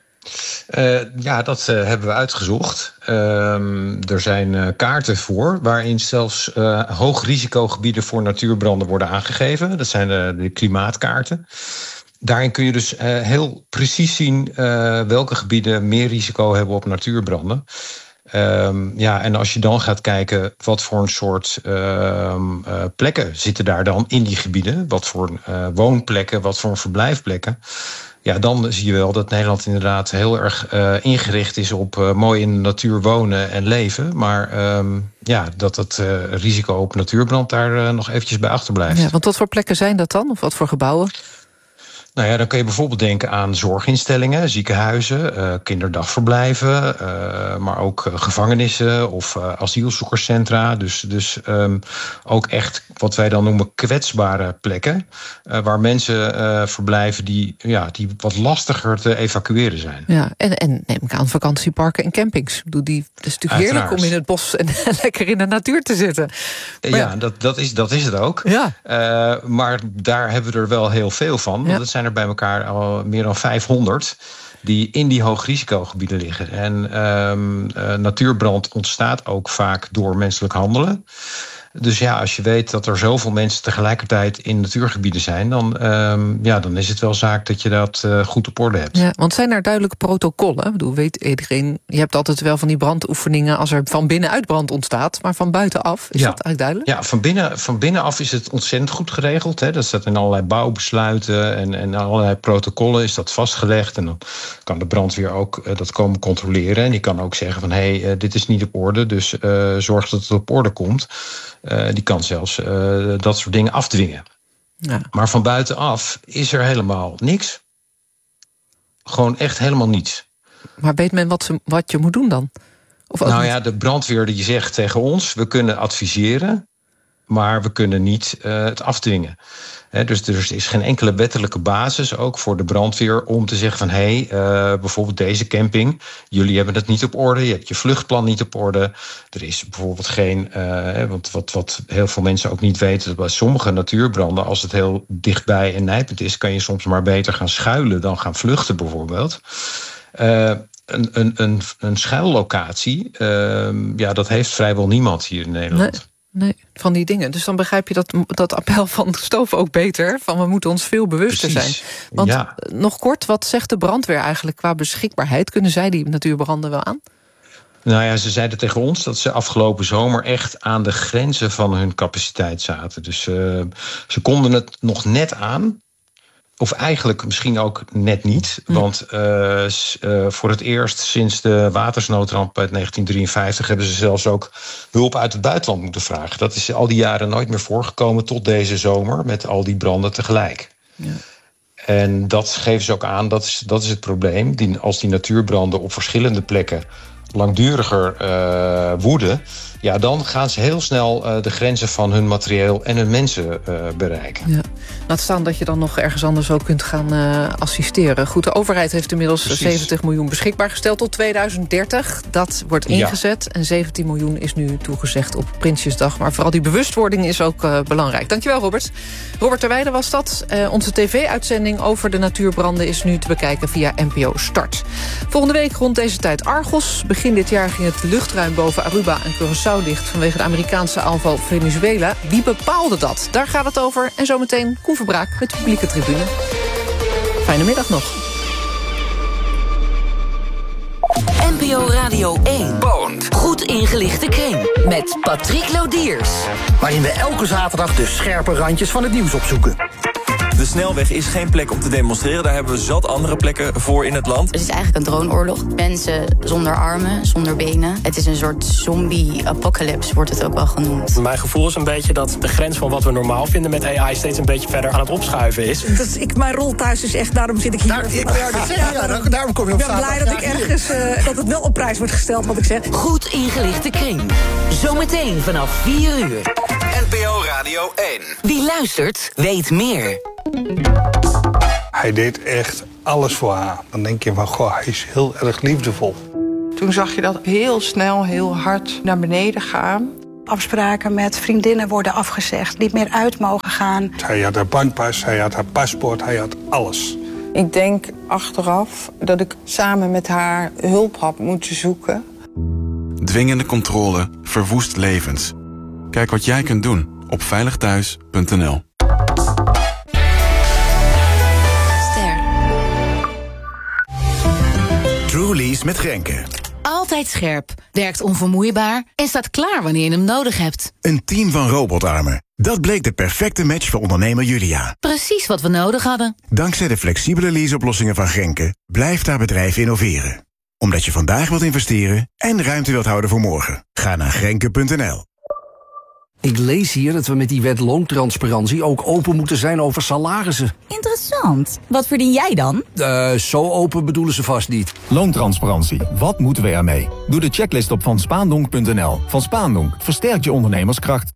Dat hebben we uitgezocht. Er zijn kaarten voor waarin zelfs hoogrisicogebieden voor natuurbranden worden aangegeven. Dat zijn de klimaatkaarten. Daarin kun je dus heel precies zien welke gebieden meer risico hebben op natuurbranden. En als je dan gaat kijken wat voor een soort plekken zitten daar dan in die gebieden, wat voor woonplekken, wat voor verblijfplekken. Ja, dan zie je wel dat Nederland inderdaad heel erg ingericht is op mooi in de natuur wonen en leven. Maar dat het risico op natuurbrand daar nog eventjes bij achterblijft. Ja, want wat voor plekken zijn dat dan? Of wat voor gebouwen? Nou ja, dan kun je bijvoorbeeld denken aan zorginstellingen, ziekenhuizen, kinderdagverblijven, maar ook gevangenissen of asielzoekerscentra. Dus ook echt wat wij dan noemen kwetsbare plekken, waar mensen verblijven die wat lastiger te evacueren zijn. Ja, en neem ik aan vakantieparken en campings. Het is natuurlijk heerlijk om in het bos en lekker in de natuur te zitten. Maar dat is het ook. Ja. Maar daar hebben we er wel heel veel van. Want het zijn er bij elkaar al meer dan 500 die in die hoogrisicogebieden liggen. En natuurbrand ontstaat ook vaak door menselijk handelen. Dus ja, als je weet dat er zoveel mensen tegelijkertijd in natuurgebieden zijn, dan is het wel zaak dat je dat goed op orde hebt. Ja, want zijn er duidelijke protocollen? Ik bedoel, weet iedereen, je hebt altijd wel van die brandoefeningen als er van binnenuit brand ontstaat, maar van buitenaf, is dat eigenlijk duidelijk? Ja, van binnenaf is het ontzettend goed geregeld. Hè. Dat staat in allerlei bouwbesluiten en allerlei protocollen is dat vastgelegd. En dan kan de brandweer ook dat komen controleren. En die kan ook zeggen van dit is niet op orde, dus zorg dat het op orde komt. Die kan zelfs dat soort dingen afdwingen. Ja. Maar van buitenaf is er helemaal niks. Gewoon echt helemaal niets. Maar weet men wat je moet doen dan? De brandweer die zegt tegen ons, we kunnen adviseren, maar we kunnen niet het afdwingen. Dus er is geen enkele wettelijke basis ook voor de brandweer om te zeggen van bijvoorbeeld deze camping, jullie hebben het niet op orde, je hebt je vluchtplan niet op orde. Er is bijvoorbeeld geen, wat heel veel mensen ook niet weten, dat bij sommige natuurbranden, als het heel dichtbij en nijpend is, kan je soms maar beter gaan schuilen dan gaan vluchten bijvoorbeeld. Een schuillocatie, dat heeft vrijwel niemand hier in Nederland. Nee, van die dingen. Dus dan begrijp je dat appel van Stoof ook beter. Van we moeten ons veel bewuster zijn. Want nog kort, wat zegt de brandweer eigenlijk qua beschikbaarheid? Kunnen zij die natuurbranden wel aan? Nou ja, ze zeiden tegen ons dat ze afgelopen zomer echt aan de grenzen van hun capaciteit zaten. Dus ze konden het nog net aan. Of eigenlijk misschien ook net niet. Want voor het eerst sinds de watersnoodramp uit 1953... hebben ze zelfs ook hulp uit het buitenland moeten vragen. Dat is al die jaren nooit meer voorgekomen tot deze zomer, met al die branden tegelijk. Ja. En dat geven ze ook aan, dat is het probleem. Als die natuurbranden op verschillende plekken langduriger woeden, dan gaan ze heel snel de grenzen van hun materieel en hun mensen bereiken. Ja. Laat staan dat je dan nog ergens anders ook kunt gaan assisteren. Goed, de overheid heeft inmiddels 70 miljoen beschikbaar gesteld tot 2030. Dat wordt ingezet en 17 miljoen is nu toegezegd op Prinsjesdag. Maar vooral die bewustwording is ook belangrijk. Dankjewel, Robert. Robert Terweijden was dat. Onze tv-uitzending over de natuurbranden is nu te bekijken via NPO Start. Volgende week rond deze tijd Argos. Begin dit jaar ging het luchtruim boven Aruba en Curaçao dicht vanwege de Amerikaanse aanval op Venezuela. Wie bepaalde dat? Daar gaat het over. En zometeen Koen Verbraak met de publieke tribune. Fijne middag nog. NPO Radio 1. Goed ingelichte kring. Met Patrick Lodiers. Waarin we elke zaterdag de scherpe randjes van het nieuws opzoeken. We De snelweg is geen plek om te demonstreren. Daar hebben we zat andere plekken voor in het land. Het is eigenlijk een droneoorlog. Mensen zonder armen, zonder benen. Het is een soort zombie-apocalypse, wordt het ook wel genoemd. Mijn gevoel is een beetje dat de grens van wat we normaal vinden met AI steeds een beetje verder aan het opschuiven is. Mijn rol thuis is echt, daarom zit ik hier. Daarom kom je op. Ik ben blij dat ik ergens dat het wel op prijs wordt gesteld wat ik zeg. Goed ingelichte kring. Zometeen vanaf 4 uur. NPO Radio 1. Wie luistert, weet meer. Hij deed echt alles voor haar. Dan denk je van, goh, hij is heel erg liefdevol. Toen zag je dat heel snel, heel hard naar beneden gaan. Afspraken met vriendinnen worden afgezegd, niet meer uit mogen gaan. Hij had haar bankpas, hij had haar paspoort, hij had alles. Ik denk achteraf dat ik samen met haar hulp had moeten zoeken. Dwingende controle verwoest levens. Kijk wat jij kunt doen op veiligthuis.nl. Truly's met Grenke. Altijd scherp, werkt onvermoeibaar en staat klaar wanneer je hem nodig hebt. Een team van robotarmen. Dat bleek de perfecte match voor ondernemer Julia. Precies wat we nodig hadden. Dankzij de flexibele leaseoplossingen van Grenke blijft haar bedrijf innoveren. Omdat je vandaag wilt investeren en ruimte wilt houden voor morgen. Ga naar Grenke.nl. Ik lees hier dat we met die wet loontransparantie ook open moeten zijn over salarissen. Interessant. Wat verdien jij dan? Zo open bedoelen ze vast niet. Loontransparantie. Wat moeten we ermee? Doe de checklist op vanspaandonk.nl. Van Spaandonk versterkt je ondernemerskracht.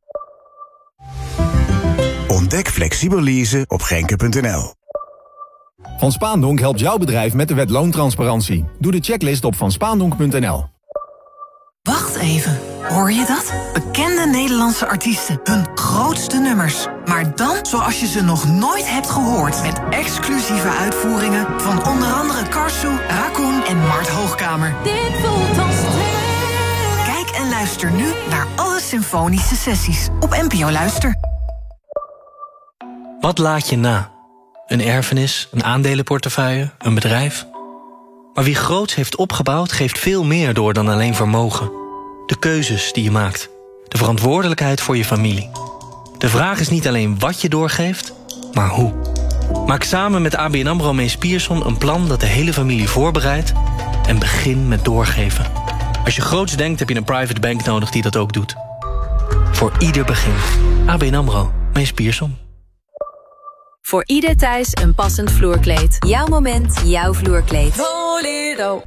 Ontdek flexibel leasen op Grenke.nl. Van Spaandonk helpt jouw bedrijf met de wet loontransparantie. Doe de checklist op vanspaandonk.nl. Wacht even, hoor je dat? Bekende Nederlandse artiesten, hun grootste nummers. Maar dan zoals je ze nog nooit hebt gehoord. Met exclusieve uitvoeringen van onder andere Karsu, Raccoon en Mart Hoogkamer. Dit voelt als Kijk en luister nu naar alle symfonische sessies op NPO Luister. Wat laat je na? Een erfenis, een aandelenportefeuille, een bedrijf? Maar wie groots heeft opgebouwd, geeft veel meer door dan alleen vermogen. De keuzes die je maakt. De verantwoordelijkheid voor je familie. De vraag is niet alleen wat je doorgeeft, maar hoe. Maak samen met ABN AMRO Mees Pierson een plan dat de hele familie voorbereidt. En begin met doorgeven. Als je groots denkt, heb je een private bank nodig die dat ook doet. Voor ieder begin. ABN AMRO Mees Pierson. Voor ieder thuis een passend vloerkleed. Jouw moment, jouw vloerkleed. Bolero.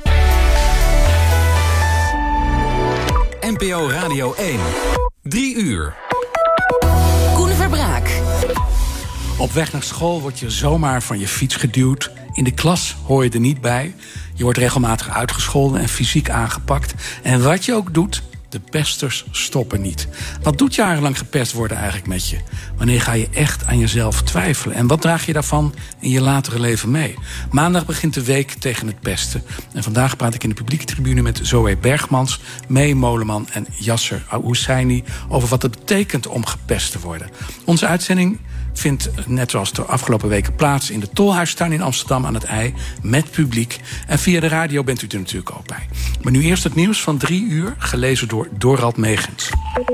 NPO Radio 1. 3 uur. Koen Verbraak. Op weg naar school word je zomaar van je fiets geduwd. In de klas hoor je er niet bij. Je wordt regelmatig uitgescholden en fysiek aangepakt. En wat je ook doet, de pesters stoppen niet. Wat doet jarenlang gepest worden eigenlijk met je? Wanneer ga je echt aan jezelf twijfelen? En wat draag je daarvan in je latere leven mee? Maandag begint de week tegen het pesten. En vandaag praat ik in de publieke tribune met Zoe Bergmans, Mee Moleman en Yasser Husseini over wat het betekent om gepest te worden. Onze uitzending vindt, net zoals de afgelopen weken, plaats in de Tolhuistuin in Amsterdam aan het IJ, met publiek. En via de radio bent u er natuurlijk ook bij. Maar nu eerst het nieuws van 3 uur, gelezen door Dorald Megens.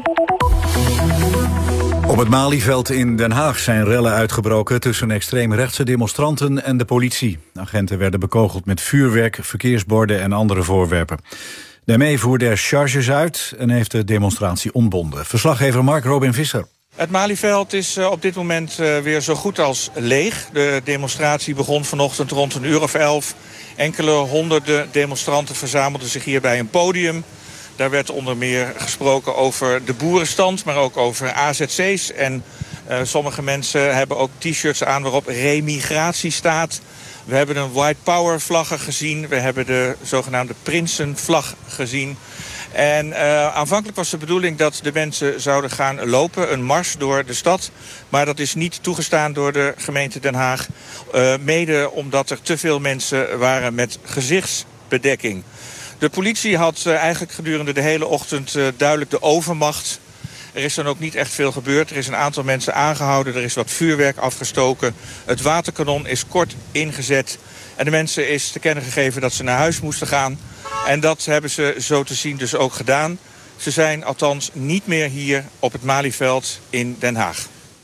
Op het Malieveld in Den Haag zijn rellen uitgebroken tussen extreemrechtse demonstranten en de politie. Agenten werden bekogeld met vuurwerk, verkeersborden en andere voorwerpen. De ME voerde er charges uit en heeft de demonstratie ontbonden. Verslaggever Mark Robin Visser. Het Malieveld is op dit moment weer zo goed als leeg. De demonstratie begon vanochtend rond 11:00. Enkele honderden demonstranten verzamelden zich hier bij een podium. Daar werd onder meer gesproken over de boerenstand, maar ook over AZC's. En sommige mensen hebben ook t-shirts aan waarop remigratie staat. We hebben een White Power vlaggen gezien. We hebben de zogenaamde Prinsenvlag gezien. En aanvankelijk was de bedoeling dat de mensen zouden gaan lopen, een mars door de stad. Maar dat is niet toegestaan door de gemeente Den Haag. Mede omdat er te veel mensen waren met gezichtsbedekking. De politie had eigenlijk gedurende de hele ochtend duidelijk de overmacht. Er is dan ook niet echt veel gebeurd. Er is een aantal mensen aangehouden, er is wat vuurwerk afgestoken. Het waterkanon is kort ingezet. En de mensen is te kennen gegeven dat ze naar huis moesten gaan. En dat hebben ze zo te zien dus ook gedaan. Ze zijn althans niet meer hier op het Malieveld in Den Haag.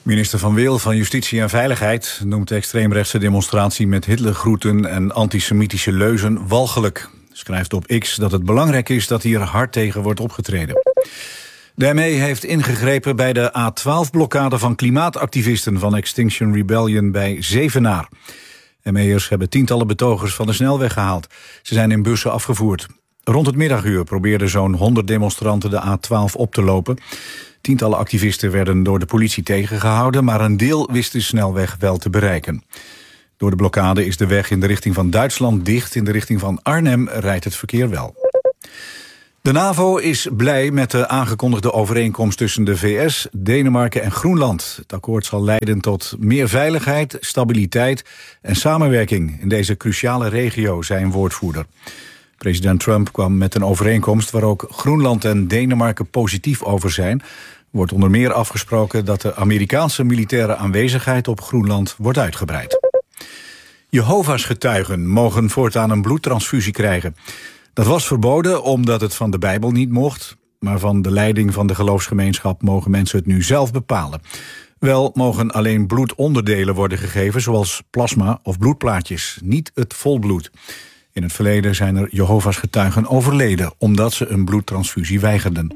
Minister Van Wil van Justitie en Veiligheid noemt de extreemrechtse demonstratie met Hitlergroeten en antisemitische leuzen walgelijk. Schrijft op X dat het belangrijk is dat hier hard tegen wordt opgetreden. De ME heeft ingegrepen bij de A12-blokkade van klimaatactivisten van Extinction Rebellion bij Zevenaar. ME'ers hebben tientallen betogers van de snelweg gehaald. Ze zijn in bussen afgevoerd. Rond het middaguur probeerden zo'n 100 demonstranten de A12 op te lopen. Tientallen activisten werden door de politie tegengehouden, maar een deel wist de snelweg wel te bereiken. Door de blokkade is de weg in de richting van Duitsland dicht. In de richting van Arnhem rijdt het verkeer wel. De NAVO is blij met de aangekondigde overeenkomst tussen de VS, Denemarken en Groenland. Het akkoord zal leiden tot meer veiligheid, stabiliteit en samenwerking in deze cruciale regio, zei een woordvoerder. President Trump kwam met een overeenkomst waar ook Groenland en Denemarken positief over zijn. Er wordt onder meer afgesproken dat de Amerikaanse militaire aanwezigheid op Groenland wordt uitgebreid. Jehovah's getuigen mogen voortaan een bloedtransfusie krijgen. Dat was verboden omdat het van de Bijbel niet mocht, maar van de leiding van de geloofsgemeenschap mogen mensen het nu zelf bepalen. Wel mogen alleen bloedonderdelen worden gegeven, zoals plasma of bloedplaatjes, niet het volbloed. In het verleden zijn er Jehovah's getuigen overleden omdat ze een bloedtransfusie weigerden.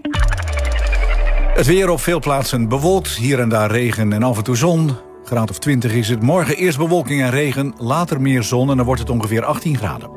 Het weer op veel plaatsen bewolkt, hier en daar regen en af en toe zon. Graad of 20 is het. Morgen eerst bewolking en regen, later meer zon en dan wordt het ongeveer 18 graden.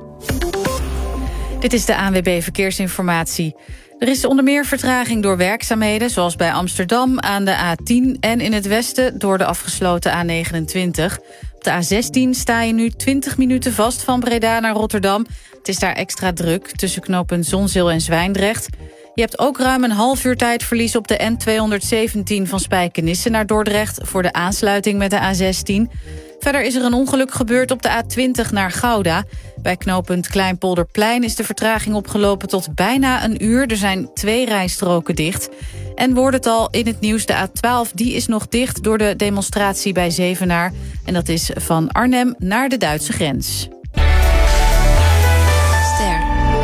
Dit is de ANWB Verkeersinformatie. Er is onder meer vertraging door werkzaamheden, zoals bij Amsterdam aan de A10 en in het westen door de afgesloten A29. Op de A16 sta je nu 20 minuten vast van Breda naar Rotterdam. Het is daar extra druk tussen knooppunt Zonzeel en Zwijndrecht. Je hebt ook ruim een half uur tijdverlies op de N217 van Spijkenisse naar Dordrecht voor de aansluiting met de A16. Verder is er een ongeluk gebeurd op de A20 naar Gouda. Bij knooppunt Kleinpolderplein is de vertraging opgelopen tot bijna een uur. Er zijn 2 rijstroken dicht. En wordt het al in het nieuws, de A12, die is nog dicht door de demonstratie bij Zevenaar. En dat is van Arnhem naar de Duitse grens. Ster.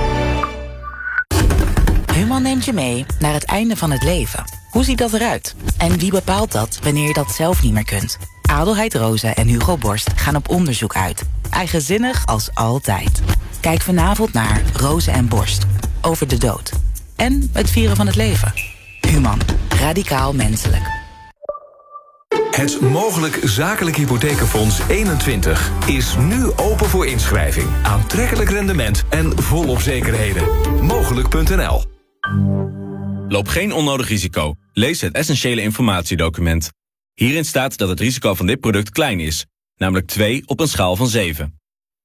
Human neemt je mee naar het einde van het leven. Hoe ziet dat eruit? En wie bepaalt dat wanneer je dat zelf niet meer kunt? Adelheid Rosa en Hugo Borst gaan op onderzoek uit. Eigenzinnig als altijd. Kijk vanavond naar Rosa en Borst. Over de dood. En het vieren van het leven. Human. Radicaal menselijk. Het Mogelijk Zakelijk Hypothekenfonds 21 is nu open voor inschrijving. Aantrekkelijk rendement en volop zekerheden. Mogelijk.nl. Loop geen onnodig risico. Lees het essentiële informatiedocument. Hierin staat dat het risico van dit product klein is. Namelijk 2 op een schaal van 7.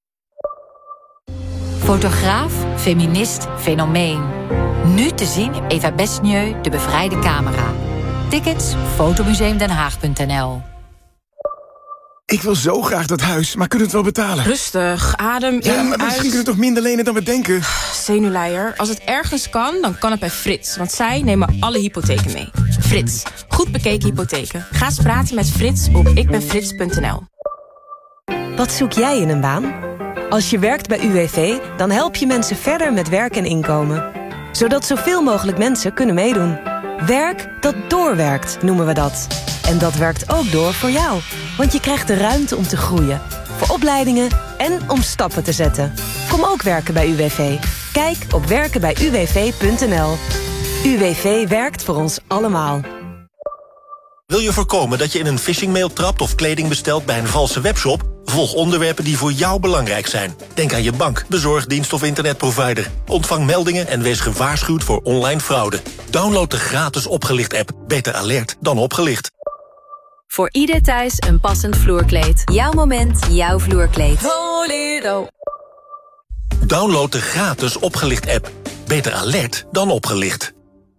Fotograaf, feminist, fenomeen. Nu te zien Eva Besnieu, de bevrijde camera. Tickets, fotomuseumdenhaag.nl. Ik wil zo graag dat huis, maar kunnen we het wel betalen? Rustig, adem in, ja, maar misschien kunnen we toch minder lenen dan we denken? Zenuwleier. Als het ergens kan, dan kan het bij Frits. Want zij nemen alle hypotheken mee. Frits. Goed bekeken hypotheken. Ga eens praten met Frits op ikbenfrits.nl. Wat zoek jij in een baan? Als je werkt bij UWV, dan help je mensen verder met werk en inkomen. Zodat zoveel mogelijk mensen kunnen meedoen. Werk dat doorwerkt, noemen we dat. En dat werkt ook door voor jou. Want je krijgt de ruimte om te groeien. Voor opleidingen en om stappen te zetten. Kom ook werken bij UWV. Kijk op werkenbijuwv.nl. UWV werkt voor ons allemaal. Wil je voorkomen dat je in een phishingmail trapt of kleding bestelt bij een valse webshop? Volg onderwerpen die voor jou belangrijk zijn. Denk aan je bank, bezorgdienst of internetprovider. Ontvang meldingen en wees gewaarschuwd voor online fraude. Download de gratis Opgelicht-app. Beter alert dan opgelicht. Voor ieder thuis een passend vloerkleed. Jouw moment, jouw vloerkleed. Voledo. Download de gratis Opgelicht-app. Beter alert dan opgelicht.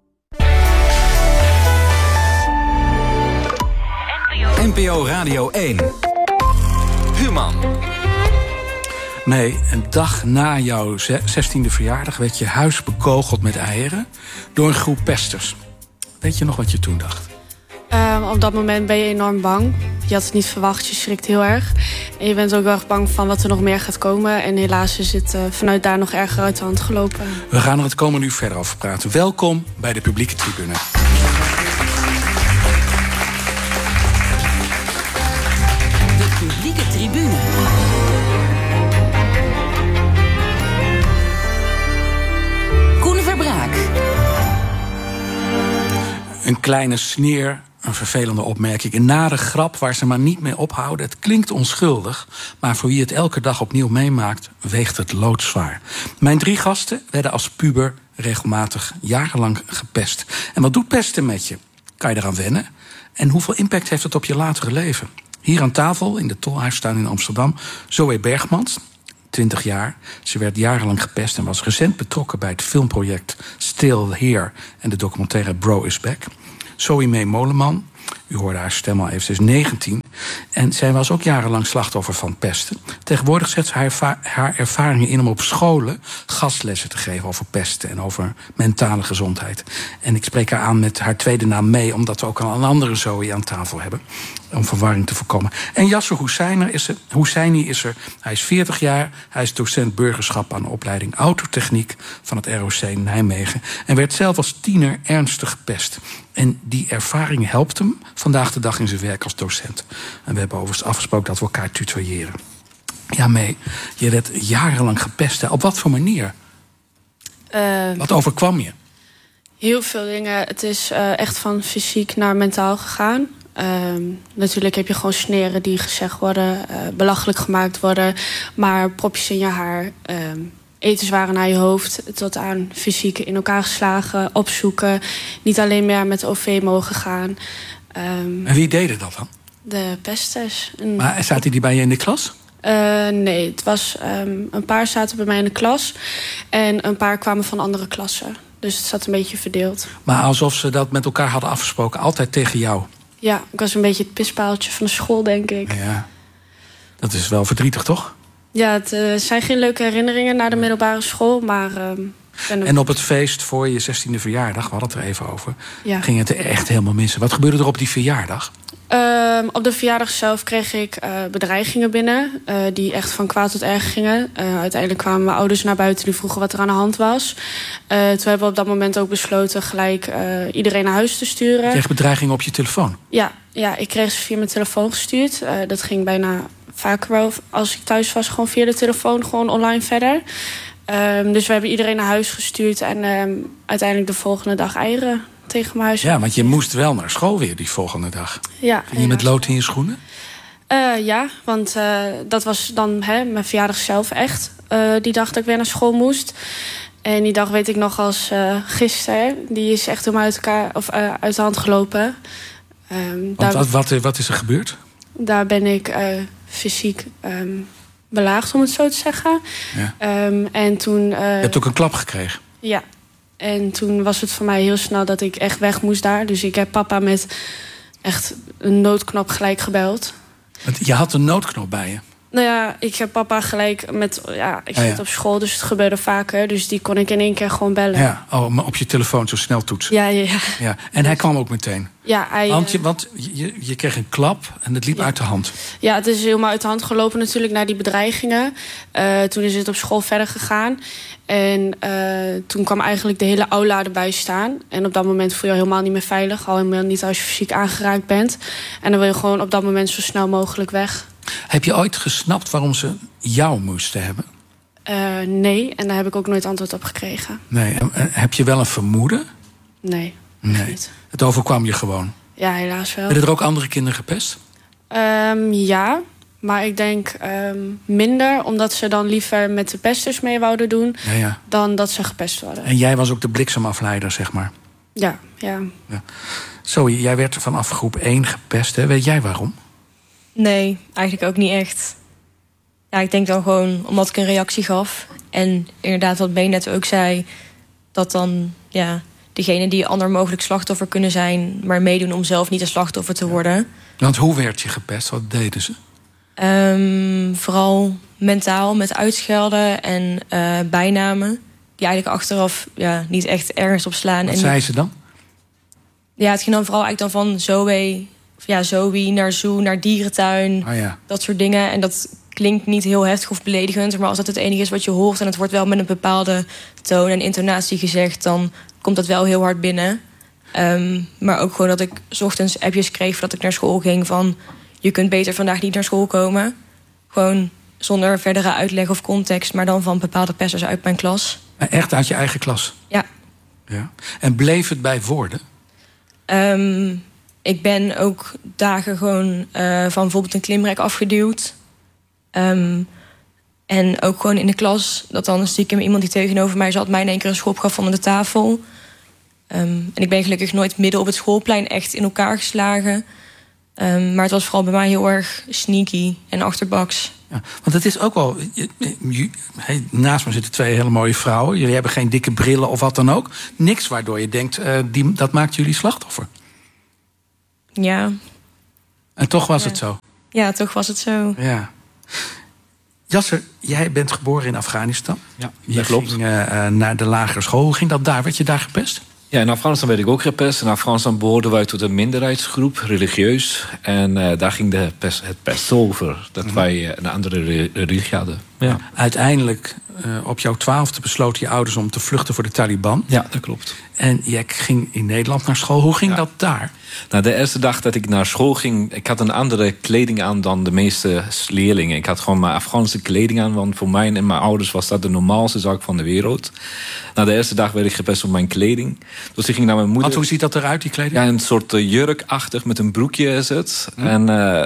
NPO Radio 1. Human. Nee, een dag na jouw 16e verjaardag werd je huis bekogeld met eieren door een groep pesters. Weet je nog wat je toen dacht? Op dat moment ben je enorm bang. Je had het niet verwacht, je schrikt heel erg. En je bent ook wel erg bang van wat er nog meer gaat komen. En helaas is het vanuit daar nog erger uit de hand gelopen. We gaan er het komende uur verder over praten. Welkom bij de publieke tribune. Een kleine sneer, een vervelende opmerking, een nare grap waar ze maar niet mee ophouden. Het klinkt onschuldig, maar voor wie het elke dag opnieuw meemaakt, weegt het loodzwaar. Mijn 3 gasten werden als puber regelmatig jarenlang gepest. En wat doet pesten met je? Kan je eraan wennen? En hoeveel impact heeft het op je latere leven? Hier aan tafel, in de Tolhuistuin in Amsterdam, Zoe Bergmans, 20 jaar. Ze werd jarenlang gepest en was recent betrokken bij het filmproject Still Here en de documentaire Bro is Back. Zoe Mee Molenman, u hoorde haar stem al even, ze is 19. En zij was ook jarenlang slachtoffer van pesten. Tegenwoordig zet ze haar ervaringen in om op scholen gastlessen te geven over pesten en over mentale gezondheid. En ik spreek haar aan met haar tweede naam Mee, omdat we ook al een andere Zoe aan tafel hebben, om verwarring te voorkomen. En Yasser Husseini is er. Hij is 40 jaar. Hij is docent burgerschap aan de opleiding Autotechniek van het ROC Nijmegen. En werd zelf als tiener ernstig gepest. En die ervaring helpt hem vandaag de dag in zijn werk als docent. En we hebben overigens afgesproken dat we elkaar tutoyeren. Ja, Mee, je werd jarenlang gepest. Hè? Op wat voor manier? Wat overkwam je? Heel veel dingen. Het is echt van fysiek naar mentaal gegaan. Natuurlijk heb je gewoon sneren die gezegd worden, belachelijk gemaakt worden, maar propjes in je haar, etenswaren naar je hoofd, tot aan fysiek in elkaar geslagen, opzoeken, niet alleen meer met OV mogen gaan. En wie deden dat dan? De pesters. Maar zaten die bij je in de klas? Nee, het was een paar zaten bij mij in de klas en een paar kwamen van andere klassen. Dus het zat een beetje verdeeld. Maar alsof ze dat met elkaar hadden afgesproken, altijd tegen jou? Ja, ik was een beetje het pispaaltje van de school, denk ik. Ja, dat is wel verdrietig, toch? Ja, het zijn geen leuke herinneringen naar de middelbare school, maar... En op het feest voor je 16e verjaardag, we hadden het er even over, ging het er echt helemaal mis. Wat gebeurde er op die verjaardag? Op de verjaardag zelf kreeg ik bedreigingen binnen, die echt van kwaad tot erg gingen. Uiteindelijk kwamen mijn ouders naar buiten die vroegen wat er aan de hand was. Toen hebben we op dat moment ook besloten gelijk iedereen naar huis te sturen. Je kreeg bedreigingen op je telefoon? Ja, ik kreeg ze via mijn telefoon gestuurd. Dat ging bijna vaker wel, als ik thuis was, gewoon via de telefoon, gewoon online verder. Dus we hebben iedereen naar huis gestuurd en uiteindelijk de volgende dag eieren tegen mijn huis. Ja, want je moest wel naar school weer die volgende dag. Ja. Ging je met lood in je schoenen? Ja, want dat was dan mijn verjaardag zelf echt. Die dag dat ik weer naar school moest. En die dag weet ik nog als gisteren. Die is echt helemaal uit de hand gelopen. Wat is er gebeurd? Daar ben ik fysiek belaagd, om het zo te zeggen. Ja. En toen... je hebt ook een klap gekregen? Ja. En toen was het voor mij heel snel dat ik echt weg moest daar. Dus ik heb papa met echt een noodknop gelijk gebeld. Want je had een noodknop bij je? Nou ja, ik heb papa gelijk met... Ja, ik zit op school, dus het gebeurde vaker. Dus die kon ik in 1 keer gewoon bellen. Ja, maar op je telefoon zo snel toetsen. Ja. En hij kwam ook meteen? Ja, Want je kreeg een klap en het liep uit de hand. Ja, het is helemaal uit de hand gelopen natuurlijk naar die bedreigingen. Toen is het op school verder gegaan. En toen kwam eigenlijk de hele aula erbij staan. En op dat moment voel je helemaal niet meer veilig. Al helemaal niet als je fysiek aangeraakt bent. En dan wil je gewoon op dat moment zo snel mogelijk weg. Heb je ooit gesnapt waarom ze jou moesten hebben? Nee, en daar heb ik ook nooit antwoord op gekregen. Nee, heb je wel een vermoeden? Nee. Niet. Het overkwam je gewoon? Ja, helaas wel. Werden er ook andere kinderen gepest? Ja, maar ik denk minder, omdat ze dan liever met de pesters mee wouden doen... dan dat ze gepest worden. En jij was ook de bliksemafleider, zeg maar? Ja. Zo, jij werd vanaf groep 1 gepest, hè? Weet jij waarom? Nee, eigenlijk ook niet echt. Ja, ik denk dan gewoon omdat ik een reactie gaf. En inderdaad, wat Ben net ook zei... dat dan degene die ander mogelijk slachtoffer kunnen zijn... maar meedoen om zelf niet een slachtoffer te worden. Want hoe werd je gepest? Wat deden ze? Vooral mentaal, met uitschelden en bijnamen... die eigenlijk achteraf niet echt ergens op slaan. Wat zei ze dan? Ja, het ging dan vooral eigenlijk dan van Zoe naar zoo, naar dierentuin. Dat soort dingen. En dat klinkt niet heel heftig of beledigend... maar als dat het enige is wat je hoort... en het wordt wel met een bepaalde toon en intonatie gezegd... dan komt dat wel heel hard binnen. Maar ook gewoon dat ik 's ochtends appjes kreeg... voordat ik naar school ging van... je kunt beter vandaag niet naar school komen. Gewoon zonder verdere uitleg of context... maar dan van bepaalde pesters uit mijn klas. Echt uit je eigen klas? Ja. En bleef het bij woorden? Ik ben ook dagen gewoon van bijvoorbeeld een klimrek afgeduwd. En ook gewoon in de klas, dat dan stiekem iemand die tegenover mij zat mij in één keer een schop gaf onder de tafel. En ik ben gelukkig nooit midden op het schoolplein echt in elkaar geslagen. Maar het was vooral bij mij heel erg sneaky en achterbaks. Ja, want het is ook wel... Naast me zitten 2 hele mooie vrouwen. Jullie hebben geen dikke brillen of wat dan ook. Niks waardoor je denkt, dat maakt jullie slachtoffer. Ja. En toch was het zo? Ja, toch was het zo. Ja. Jasser, jij bent geboren in Afghanistan. Ja, je ging naar de lagere school. Hoe ging dat daar? Werd je daar gepest? Ja, in Afghanistan werd ik ook gepest. In Afghanistan behoorden wij tot een minderheidsgroep, religieus. En daar ging het pest over, dat wij een andere religie hadden. Ja. Uiteindelijk, op jouw 12e besloten je ouders om te vluchten voor de Taliban. Ja, dat klopt. En jij ging in Nederland naar school. Hoe ging dat daar? Nou, de eerste dag dat ik naar school ging, ik had een andere kleding aan dan de meeste leerlingen. Ik had gewoon mijn Afghaanse kleding aan, want voor mij en mijn ouders was dat de normaalste zaak van de wereld. Nou, de eerste dag werd ik gepest op mijn kleding. Dus ik ging naar mijn moeder. Want hoe ziet dat eruit, die kleding? Ja, een soort jurkachtig met een broekje is het. En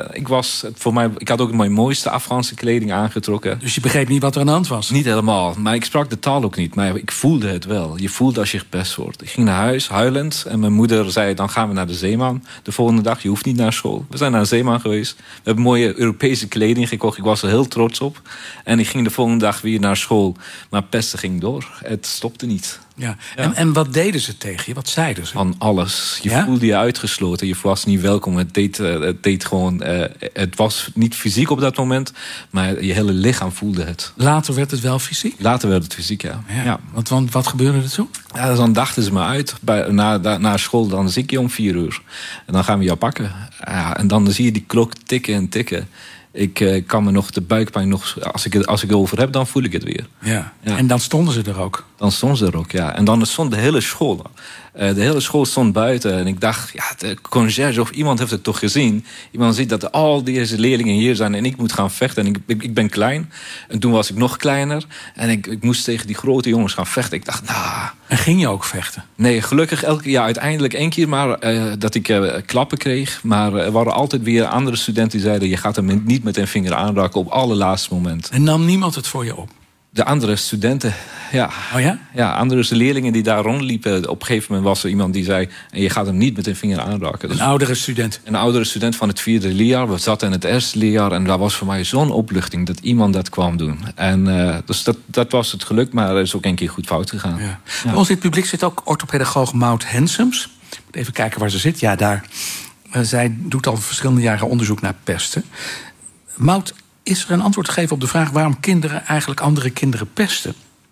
ik had ook mijn mooiste Afghaanse kleding aangetrokken. Dus je begreep niet wat er aan de hand was? Niet helemaal, maar ik sprak de taal ook niet. Maar ik voelde het wel. Je voelt als je gepest wordt. Ik ging naar huis, huilend. En mijn moeder zei, dan gaan we naar de Zeeman. De volgende dag, je hoeft niet naar school. We zijn naar de Zeeman geweest. We hebben mooie Europese kleding gekocht. Ik was er heel trots op. En ik ging de volgende dag weer naar school. Maar pesten ging door. Het stopte niet. Ja. En wat deden ze tegen je? Wat zeiden ze? Van alles. Je voelde je uitgesloten. Je was niet welkom. Het deed gewoon... het was niet fysiek op dat moment. Maar je hele lichaam voelde het. Later werd het wel fysiek? Later werd het fysiek, ja. Want wat gebeurde er toen? Ja, dan dachten ze me uit. Na school, dan zie ik je om 4 uur. En dan gaan we jou pakken. Ja, en dan zie je die klok tikken en tikken. Ik kan me nog de buikpijn nog... Als ik het over heb, dan voel ik het weer. Ja. En dan stonden ze er ook? Dan stonden ze er ook, ja. En dan stond de hele school. De hele school stond buiten. En ik dacht, de conciërge of iemand heeft het toch gezien. Iemand ziet dat al deze leerlingen hier zijn en ik moet gaan vechten. En ik ben klein. En toen was ik nog kleiner. En ik moest tegen die grote jongens gaan vechten. Ik dacht, En ging je ook vechten? Nee, gelukkig uiteindelijk 1 keer maar dat ik klappen kreeg. Maar er waren altijd weer andere studenten die zeiden... je gaat hem niet met een vinger aanraken op allerlaatste moment. En nam niemand het voor je op? De andere studenten, ja. Oh ja? Ja, andere leerlingen die daar rondliepen. Op een gegeven moment was er iemand die zei... je gaat hem niet met een vinger aanraken. Dus een oudere student? Een oudere student van het 4e leerjaar. We zaten in het 1e leerjaar. En dat was voor mij zo'n opluchting dat iemand dat kwam doen. En dus dat was het geluk. Maar er is ook 1 keer goed fout gegaan. Ja. Bij ons in het publiek zit ook orthopedagoog Maud Hensems. Ik moet even kijken waar ze zit. Ja, daar. Zij doet al verschillende jaren onderzoek naar pesten. Maud, is er een antwoord gegeven op de vraag... waarom kinderen eigenlijk andere kinderen pesten?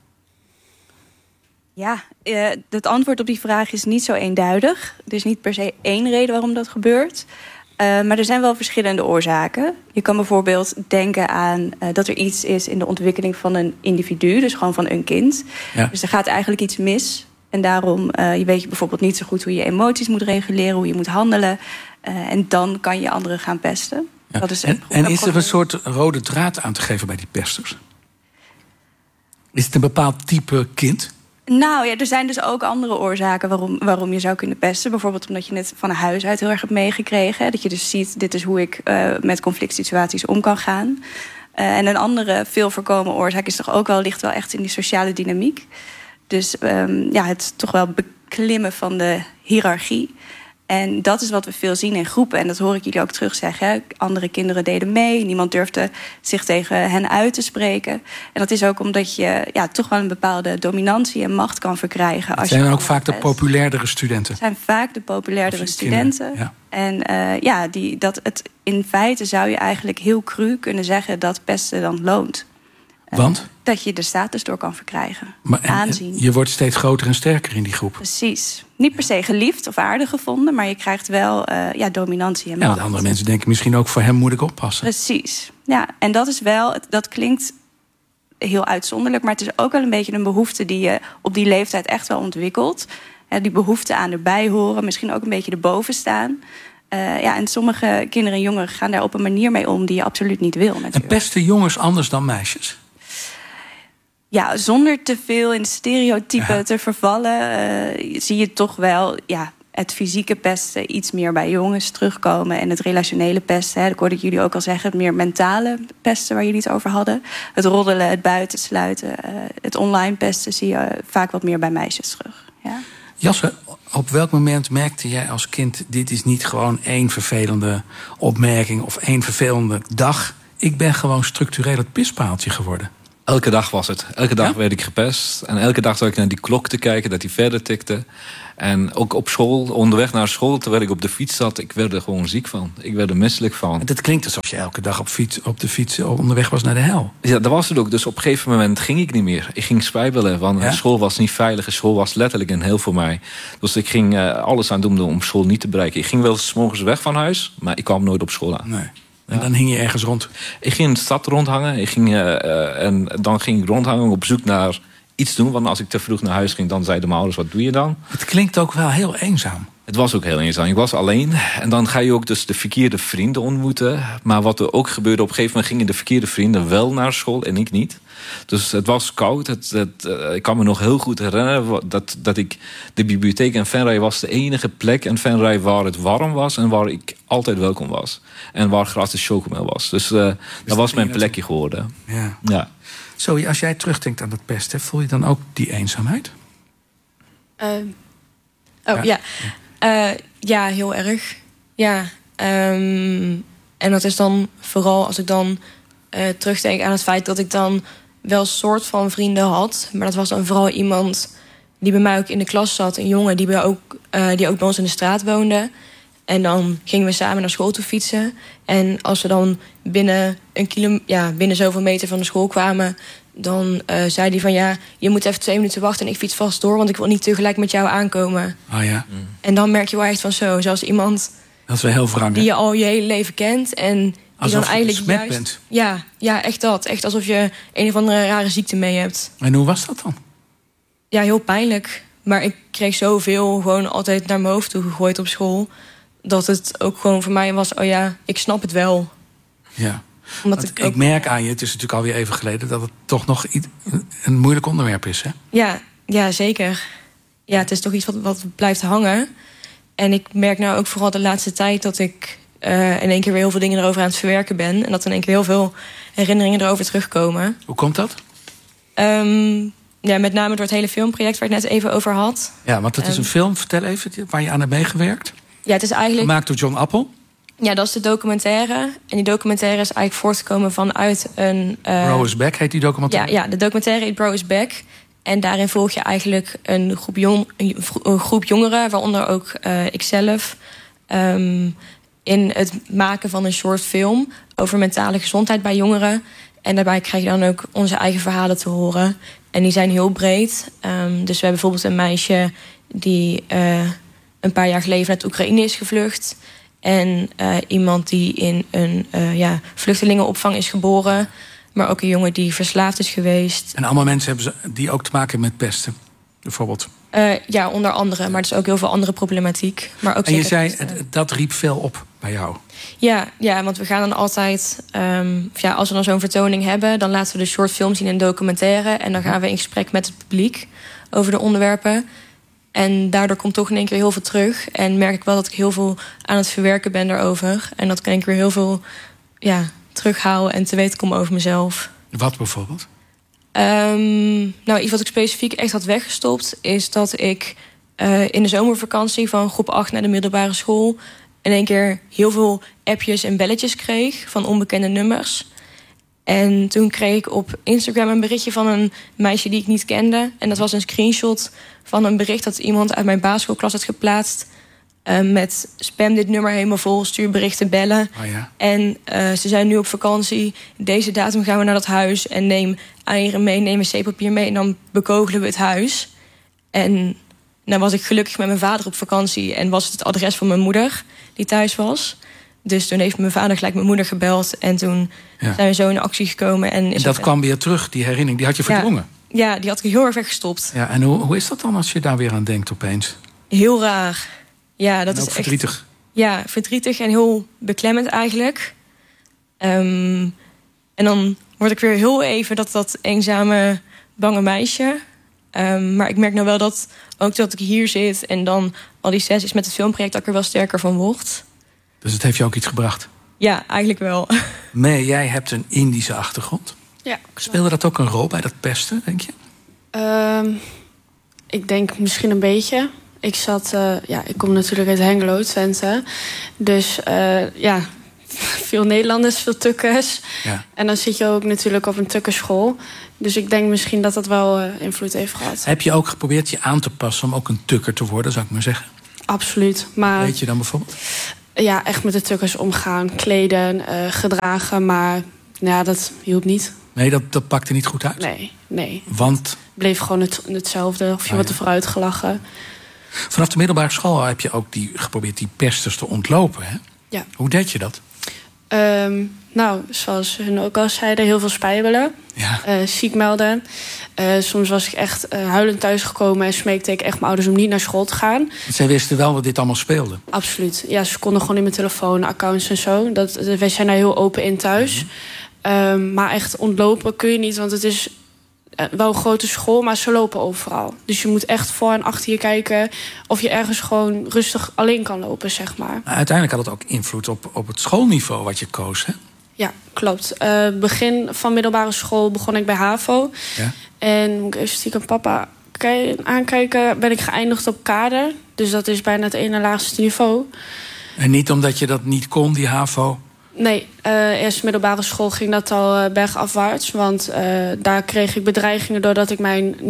Ja, het antwoord op die vraag is niet zo eenduidig. Er is niet per se 1 reden waarom dat gebeurt. Maar er zijn wel verschillende oorzaken. Je kan bijvoorbeeld denken aan dat er iets is in de ontwikkeling van een individu. Dus gewoon van een kind. Ja. Dus er gaat eigenlijk iets mis. En daarom weet je bijvoorbeeld niet zo goed hoe je emoties moet reguleren... hoe je moet handelen. En dan kan je anderen gaan pesten. Ja. Dat is en is er een soort rode draad aan te geven bij die pesters? Is het een bepaald type kind? Nou ja, er zijn dus ook andere oorzaken waarom je zou kunnen pesten. Bijvoorbeeld omdat je het van huis uit heel erg hebt meegekregen. Dat je dus ziet, dit is hoe ik met conflict situaties om kan gaan. En een andere veel voorkomen oorzaak is toch ook ligt wel echt in die sociale dynamiek. Dus het toch wel beklimmen van de hiërarchie. En dat is wat we veel zien in groepen. En dat hoor ik jullie ook terug zeggen. Hè? Andere kinderen deden mee. Niemand durfde zich tegen hen uit te spreken. En dat is ook omdat je toch wel een bepaalde dominantie en macht kan verkrijgen. Het zijn ook vaak de populairdere studenten. Het zijn vaak de populairdere studenten. Ja. En in feite zou je eigenlijk heel cru kunnen zeggen... dat pesten dan loont. Want? Dat je de status door kan verkrijgen. Aanzien. Je wordt steeds groter en sterker in die groep. Precies. Niet per se geliefd of aardig gevonden... maar je krijgt wel dominantie en macht. Ja, want andere mensen denken misschien ook... voor hem moet ik oppassen. Precies. Ja, en dat is wel... dat klinkt heel uitzonderlijk... maar het is ook wel een beetje een behoefte... die je op die leeftijd echt wel ontwikkelt. Die behoefte aan erbij horen. Misschien ook een beetje erboven staan... en sommige kinderen en jongeren gaan daar op een manier mee om... die je absoluut niet wil. Natuurlijk. En pesten jongens anders dan meisjes? Ja, zonder te veel in stereotypen te vervallen... zie je toch wel het fysieke pesten iets meer bij jongens terugkomen. En het relationele pesten, dat hoorde ik jullie ook al zeggen, het meer mentale pesten waar jullie het over hadden. Het roddelen, het buitensluiten, het online pesten zie je vaak wat meer bij meisjes terug. Ja. Jasse, op welk moment merkte jij als kind, dit is niet gewoon één vervelende opmerking of één vervelende dag. Ik ben gewoon structureel het pispaaltje geworden. Elke dag was het. Elke dag werd ik gepest. En elke dag zat ik naar die klok te kijken, dat die verder tikte. En ook op school, onderweg naar school, terwijl ik op de fiets zat, ik werd er gewoon ziek van. Ik werd er misselijk van. Het klinkt alsof je elke dag op de fiets onderweg was naar de hel. Ja, dat was het ook. Dus op een gegeven moment ging ik niet meer. Ik ging spijbelen, want school was niet veilig. School was letterlijk een hel voor mij. Dus ik ging alles aan doen om school niet te bereiken. Ik ging wel 's morgens weg van huis, maar ik kwam nooit op school aan. Nee. En dan hing je ergens rond? Ik ging in de stad rondhangen. En dan ging ik rondhangen op zoek naar iets doen. Want als ik te vroeg naar huis ging, dan zeiden mijn ouders, wat doe je dan? Het klinkt ook wel heel eenzaam. Het was ook heel eenzaam. Ik was alleen. En dan ga je ook dus de verkeerde vrienden ontmoeten. Maar wat er ook gebeurde, op een gegeven moment gingen de verkeerde vrienden wel naar school en ik niet. Dus het was koud. Ik kan me nog heel goed herinneren dat ik de bibliotheek in Venray was de enige plek in Venray waar het warm was en waar ik altijd welkom was. En waar gratis chocomel was. Dus dat was mijn plekje geworden. Ja. Zo, als jij terugdenkt aan dat pesten, voel je dan ook die eenzaamheid? Ja, heel erg. Ja. En dat is dan vooral als ik dan terugdenk aan het feit dat ik dan wel een soort van vrienden had. Maar dat was dan vooral iemand die bij mij ook in de klas zat. Een jongen die ook bij ons in de straat woonde. En dan gingen we samen naar school toe fietsen. En als we dan binnen zoveel meter van de school kwamen, dan zei hij van je moet even 2 minuten wachten en ik fiets vast door, want ik wil niet tegelijk met jou aankomen. Oh ja. En dan merk je wel echt van zoals iemand dat is wel heel wrang, die je al je hele leven kent en die alsof dan eigenlijk je besmet juist bent. Ja, echt dat. Echt alsof je een of andere rare ziekte mee hebt. En hoe was dat dan? Ja, heel pijnlijk. Maar ik kreeg zoveel gewoon altijd naar mijn hoofd toe gegooid op school, dat het ook gewoon voor mij was, ik snap het wel. Ja. Ik merk aan je, het is natuurlijk alweer even geleden, dat het toch nog een moeilijk onderwerp is, hè? Ja, zeker. Ja, het is toch iets wat blijft hangen. En ik merk nou ook vooral de laatste tijd dat ik in één keer weer heel veel dingen erover aan het verwerken ben. En dat er in één keer heel veel herinneringen erover terugkomen. Hoe komt dat? Met name door het hele filmproject waar ik net even over had. Ja, want het is een film, vertel even, waar je aan hebt meegewerkt. Ja, het is eigenlijk gemaakt door John Appel. Ja, dat is de documentaire. En die documentaire is eigenlijk voortgekomen vanuit een... Bro is Back heet die documentaire? Ja, de documentaire heet Bro is Back. En daarin volg je eigenlijk een groep jongeren, waaronder ook ikzelf, in het maken van een short film over mentale gezondheid bij jongeren. En daarbij krijg je dan ook onze eigen verhalen te horen. En die zijn heel breed. Dus we hebben bijvoorbeeld een meisje die een paar jaar geleden uit Oekraïne is gevlucht. En iemand die in een vluchtelingenopvang is geboren. Maar ook een jongen die verslaafd is geweest. En allemaal mensen hebben die ook te maken met pesten, bijvoorbeeld? Onder andere. Maar er is ook heel veel andere problematiek. Maar ook en je zei, dat riep veel op bij jou? Ja, want we gaan dan altijd... als we dan zo'n vertoning hebben, dan laten we de short film zien in een documentaire. En dan gaan we in gesprek met het publiek over de onderwerpen. En daardoor komt toch in één keer heel veel terug. En merk ik wel dat ik heel veel aan het verwerken ben daarover. En dat ik in één keer heel veel terughaal en te weten kom over mezelf. Wat bijvoorbeeld? Iets wat ik specifiek echt had weggestopt, is dat ik in de zomervakantie van groep 8 naar de middelbare school in één keer heel veel appjes en belletjes kreeg van onbekende nummers. En toen kreeg ik op Instagram een berichtje van een meisje die ik niet kende. En dat was een screenshot van een bericht dat iemand uit mijn basisschoolklas had geplaatst. Met spam dit nummer helemaal vol, stuur berichten, bellen. Oh ja. En ze zijn nu op vakantie. Deze datum gaan we naar dat huis. En neem eieren mee, neem wc-papier mee. En dan bekogelen we het huis. En nou was ik gelukkig met mijn vader op vakantie. En was het adres van mijn moeder die thuis was. Dus toen heeft mijn vader gelijk mijn moeder gebeld. En toen zijn we zo in actie gekomen. En dat kwam weer terug, die herinnering. Die had je verdrongen? Ja, die had ik heel erg weggestopt. Ja, en hoe is dat dan als je daar weer aan denkt opeens? Heel raar. Ja, dat en ook is verdrietig. Echt, ja, verdrietig en heel beklemmend eigenlijk. En dan word ik weer heel even dat eenzame, bange meisje. Maar ik merk nou wel dat ook dat ik hier zit en dan al die sessies met het filmproject, dat ik er wel sterker van word. Dus het heeft je ook iets gebracht? Ja, eigenlijk wel. Nee, jij hebt een Indische achtergrond. Ja. Speelde dat ook een rol bij dat pesten, denk je? Ik denk misschien een beetje. Ik kom natuurlijk uit Hengelo, Twente. Dus veel Nederlanders, veel tukkers. Ja. En dan zit je ook natuurlijk op een tukkerschool. Dus ik denk misschien dat dat wel invloed heeft gehad. Heb je ook geprobeerd je aan te passen om ook een tukker te worden, zou ik maar zeggen? Absoluut. Maar weet je dan bijvoorbeeld? Ja, echt met de tukkers omgaan, kleden, gedragen. Maar dat hielp niet. Nee, dat pakte niet goed uit? Nee. Want? Bleef gewoon hetzelfde. Of je wordt er vooruit gelachen. Vanaf de middelbare school heb je ook geprobeerd die pesters te ontlopen, hè? Ja. Hoe deed je dat? Zoals hun ook al zeiden, heel veel spijbelen. Ja. Ziek melden. Soms was ik echt huilend thuisgekomen en smeekte ik echt mijn ouders om niet naar school te gaan. Want zij wisten wel dat dit allemaal speelde? Absoluut. Ja, ze konden gewoon in mijn telefoon, accounts en zo. Wij zijn daar heel open in thuis. Mm-hmm. Maar echt ontlopen kun je niet, want het is wel een grote school, maar ze lopen overal. Dus je moet echt voor en achter je kijken of je ergens gewoon rustig alleen kan lopen, zeg maar. Uiteindelijk had het ook invloed op het schoolniveau wat je koos, hè? Ja, klopt. Begin van middelbare school begon ik bij HAVO. Ja. En moet ik even stiekem papa aankijken, ben ik geëindigd op kader. Dus dat is bijna het ene laagste niveau. En niet omdat je dat niet kon, die HAVO? Nee, eerst middelbare school ging dat al bergafwaarts. Want daar kreeg ik bedreigingen doordat ik mijn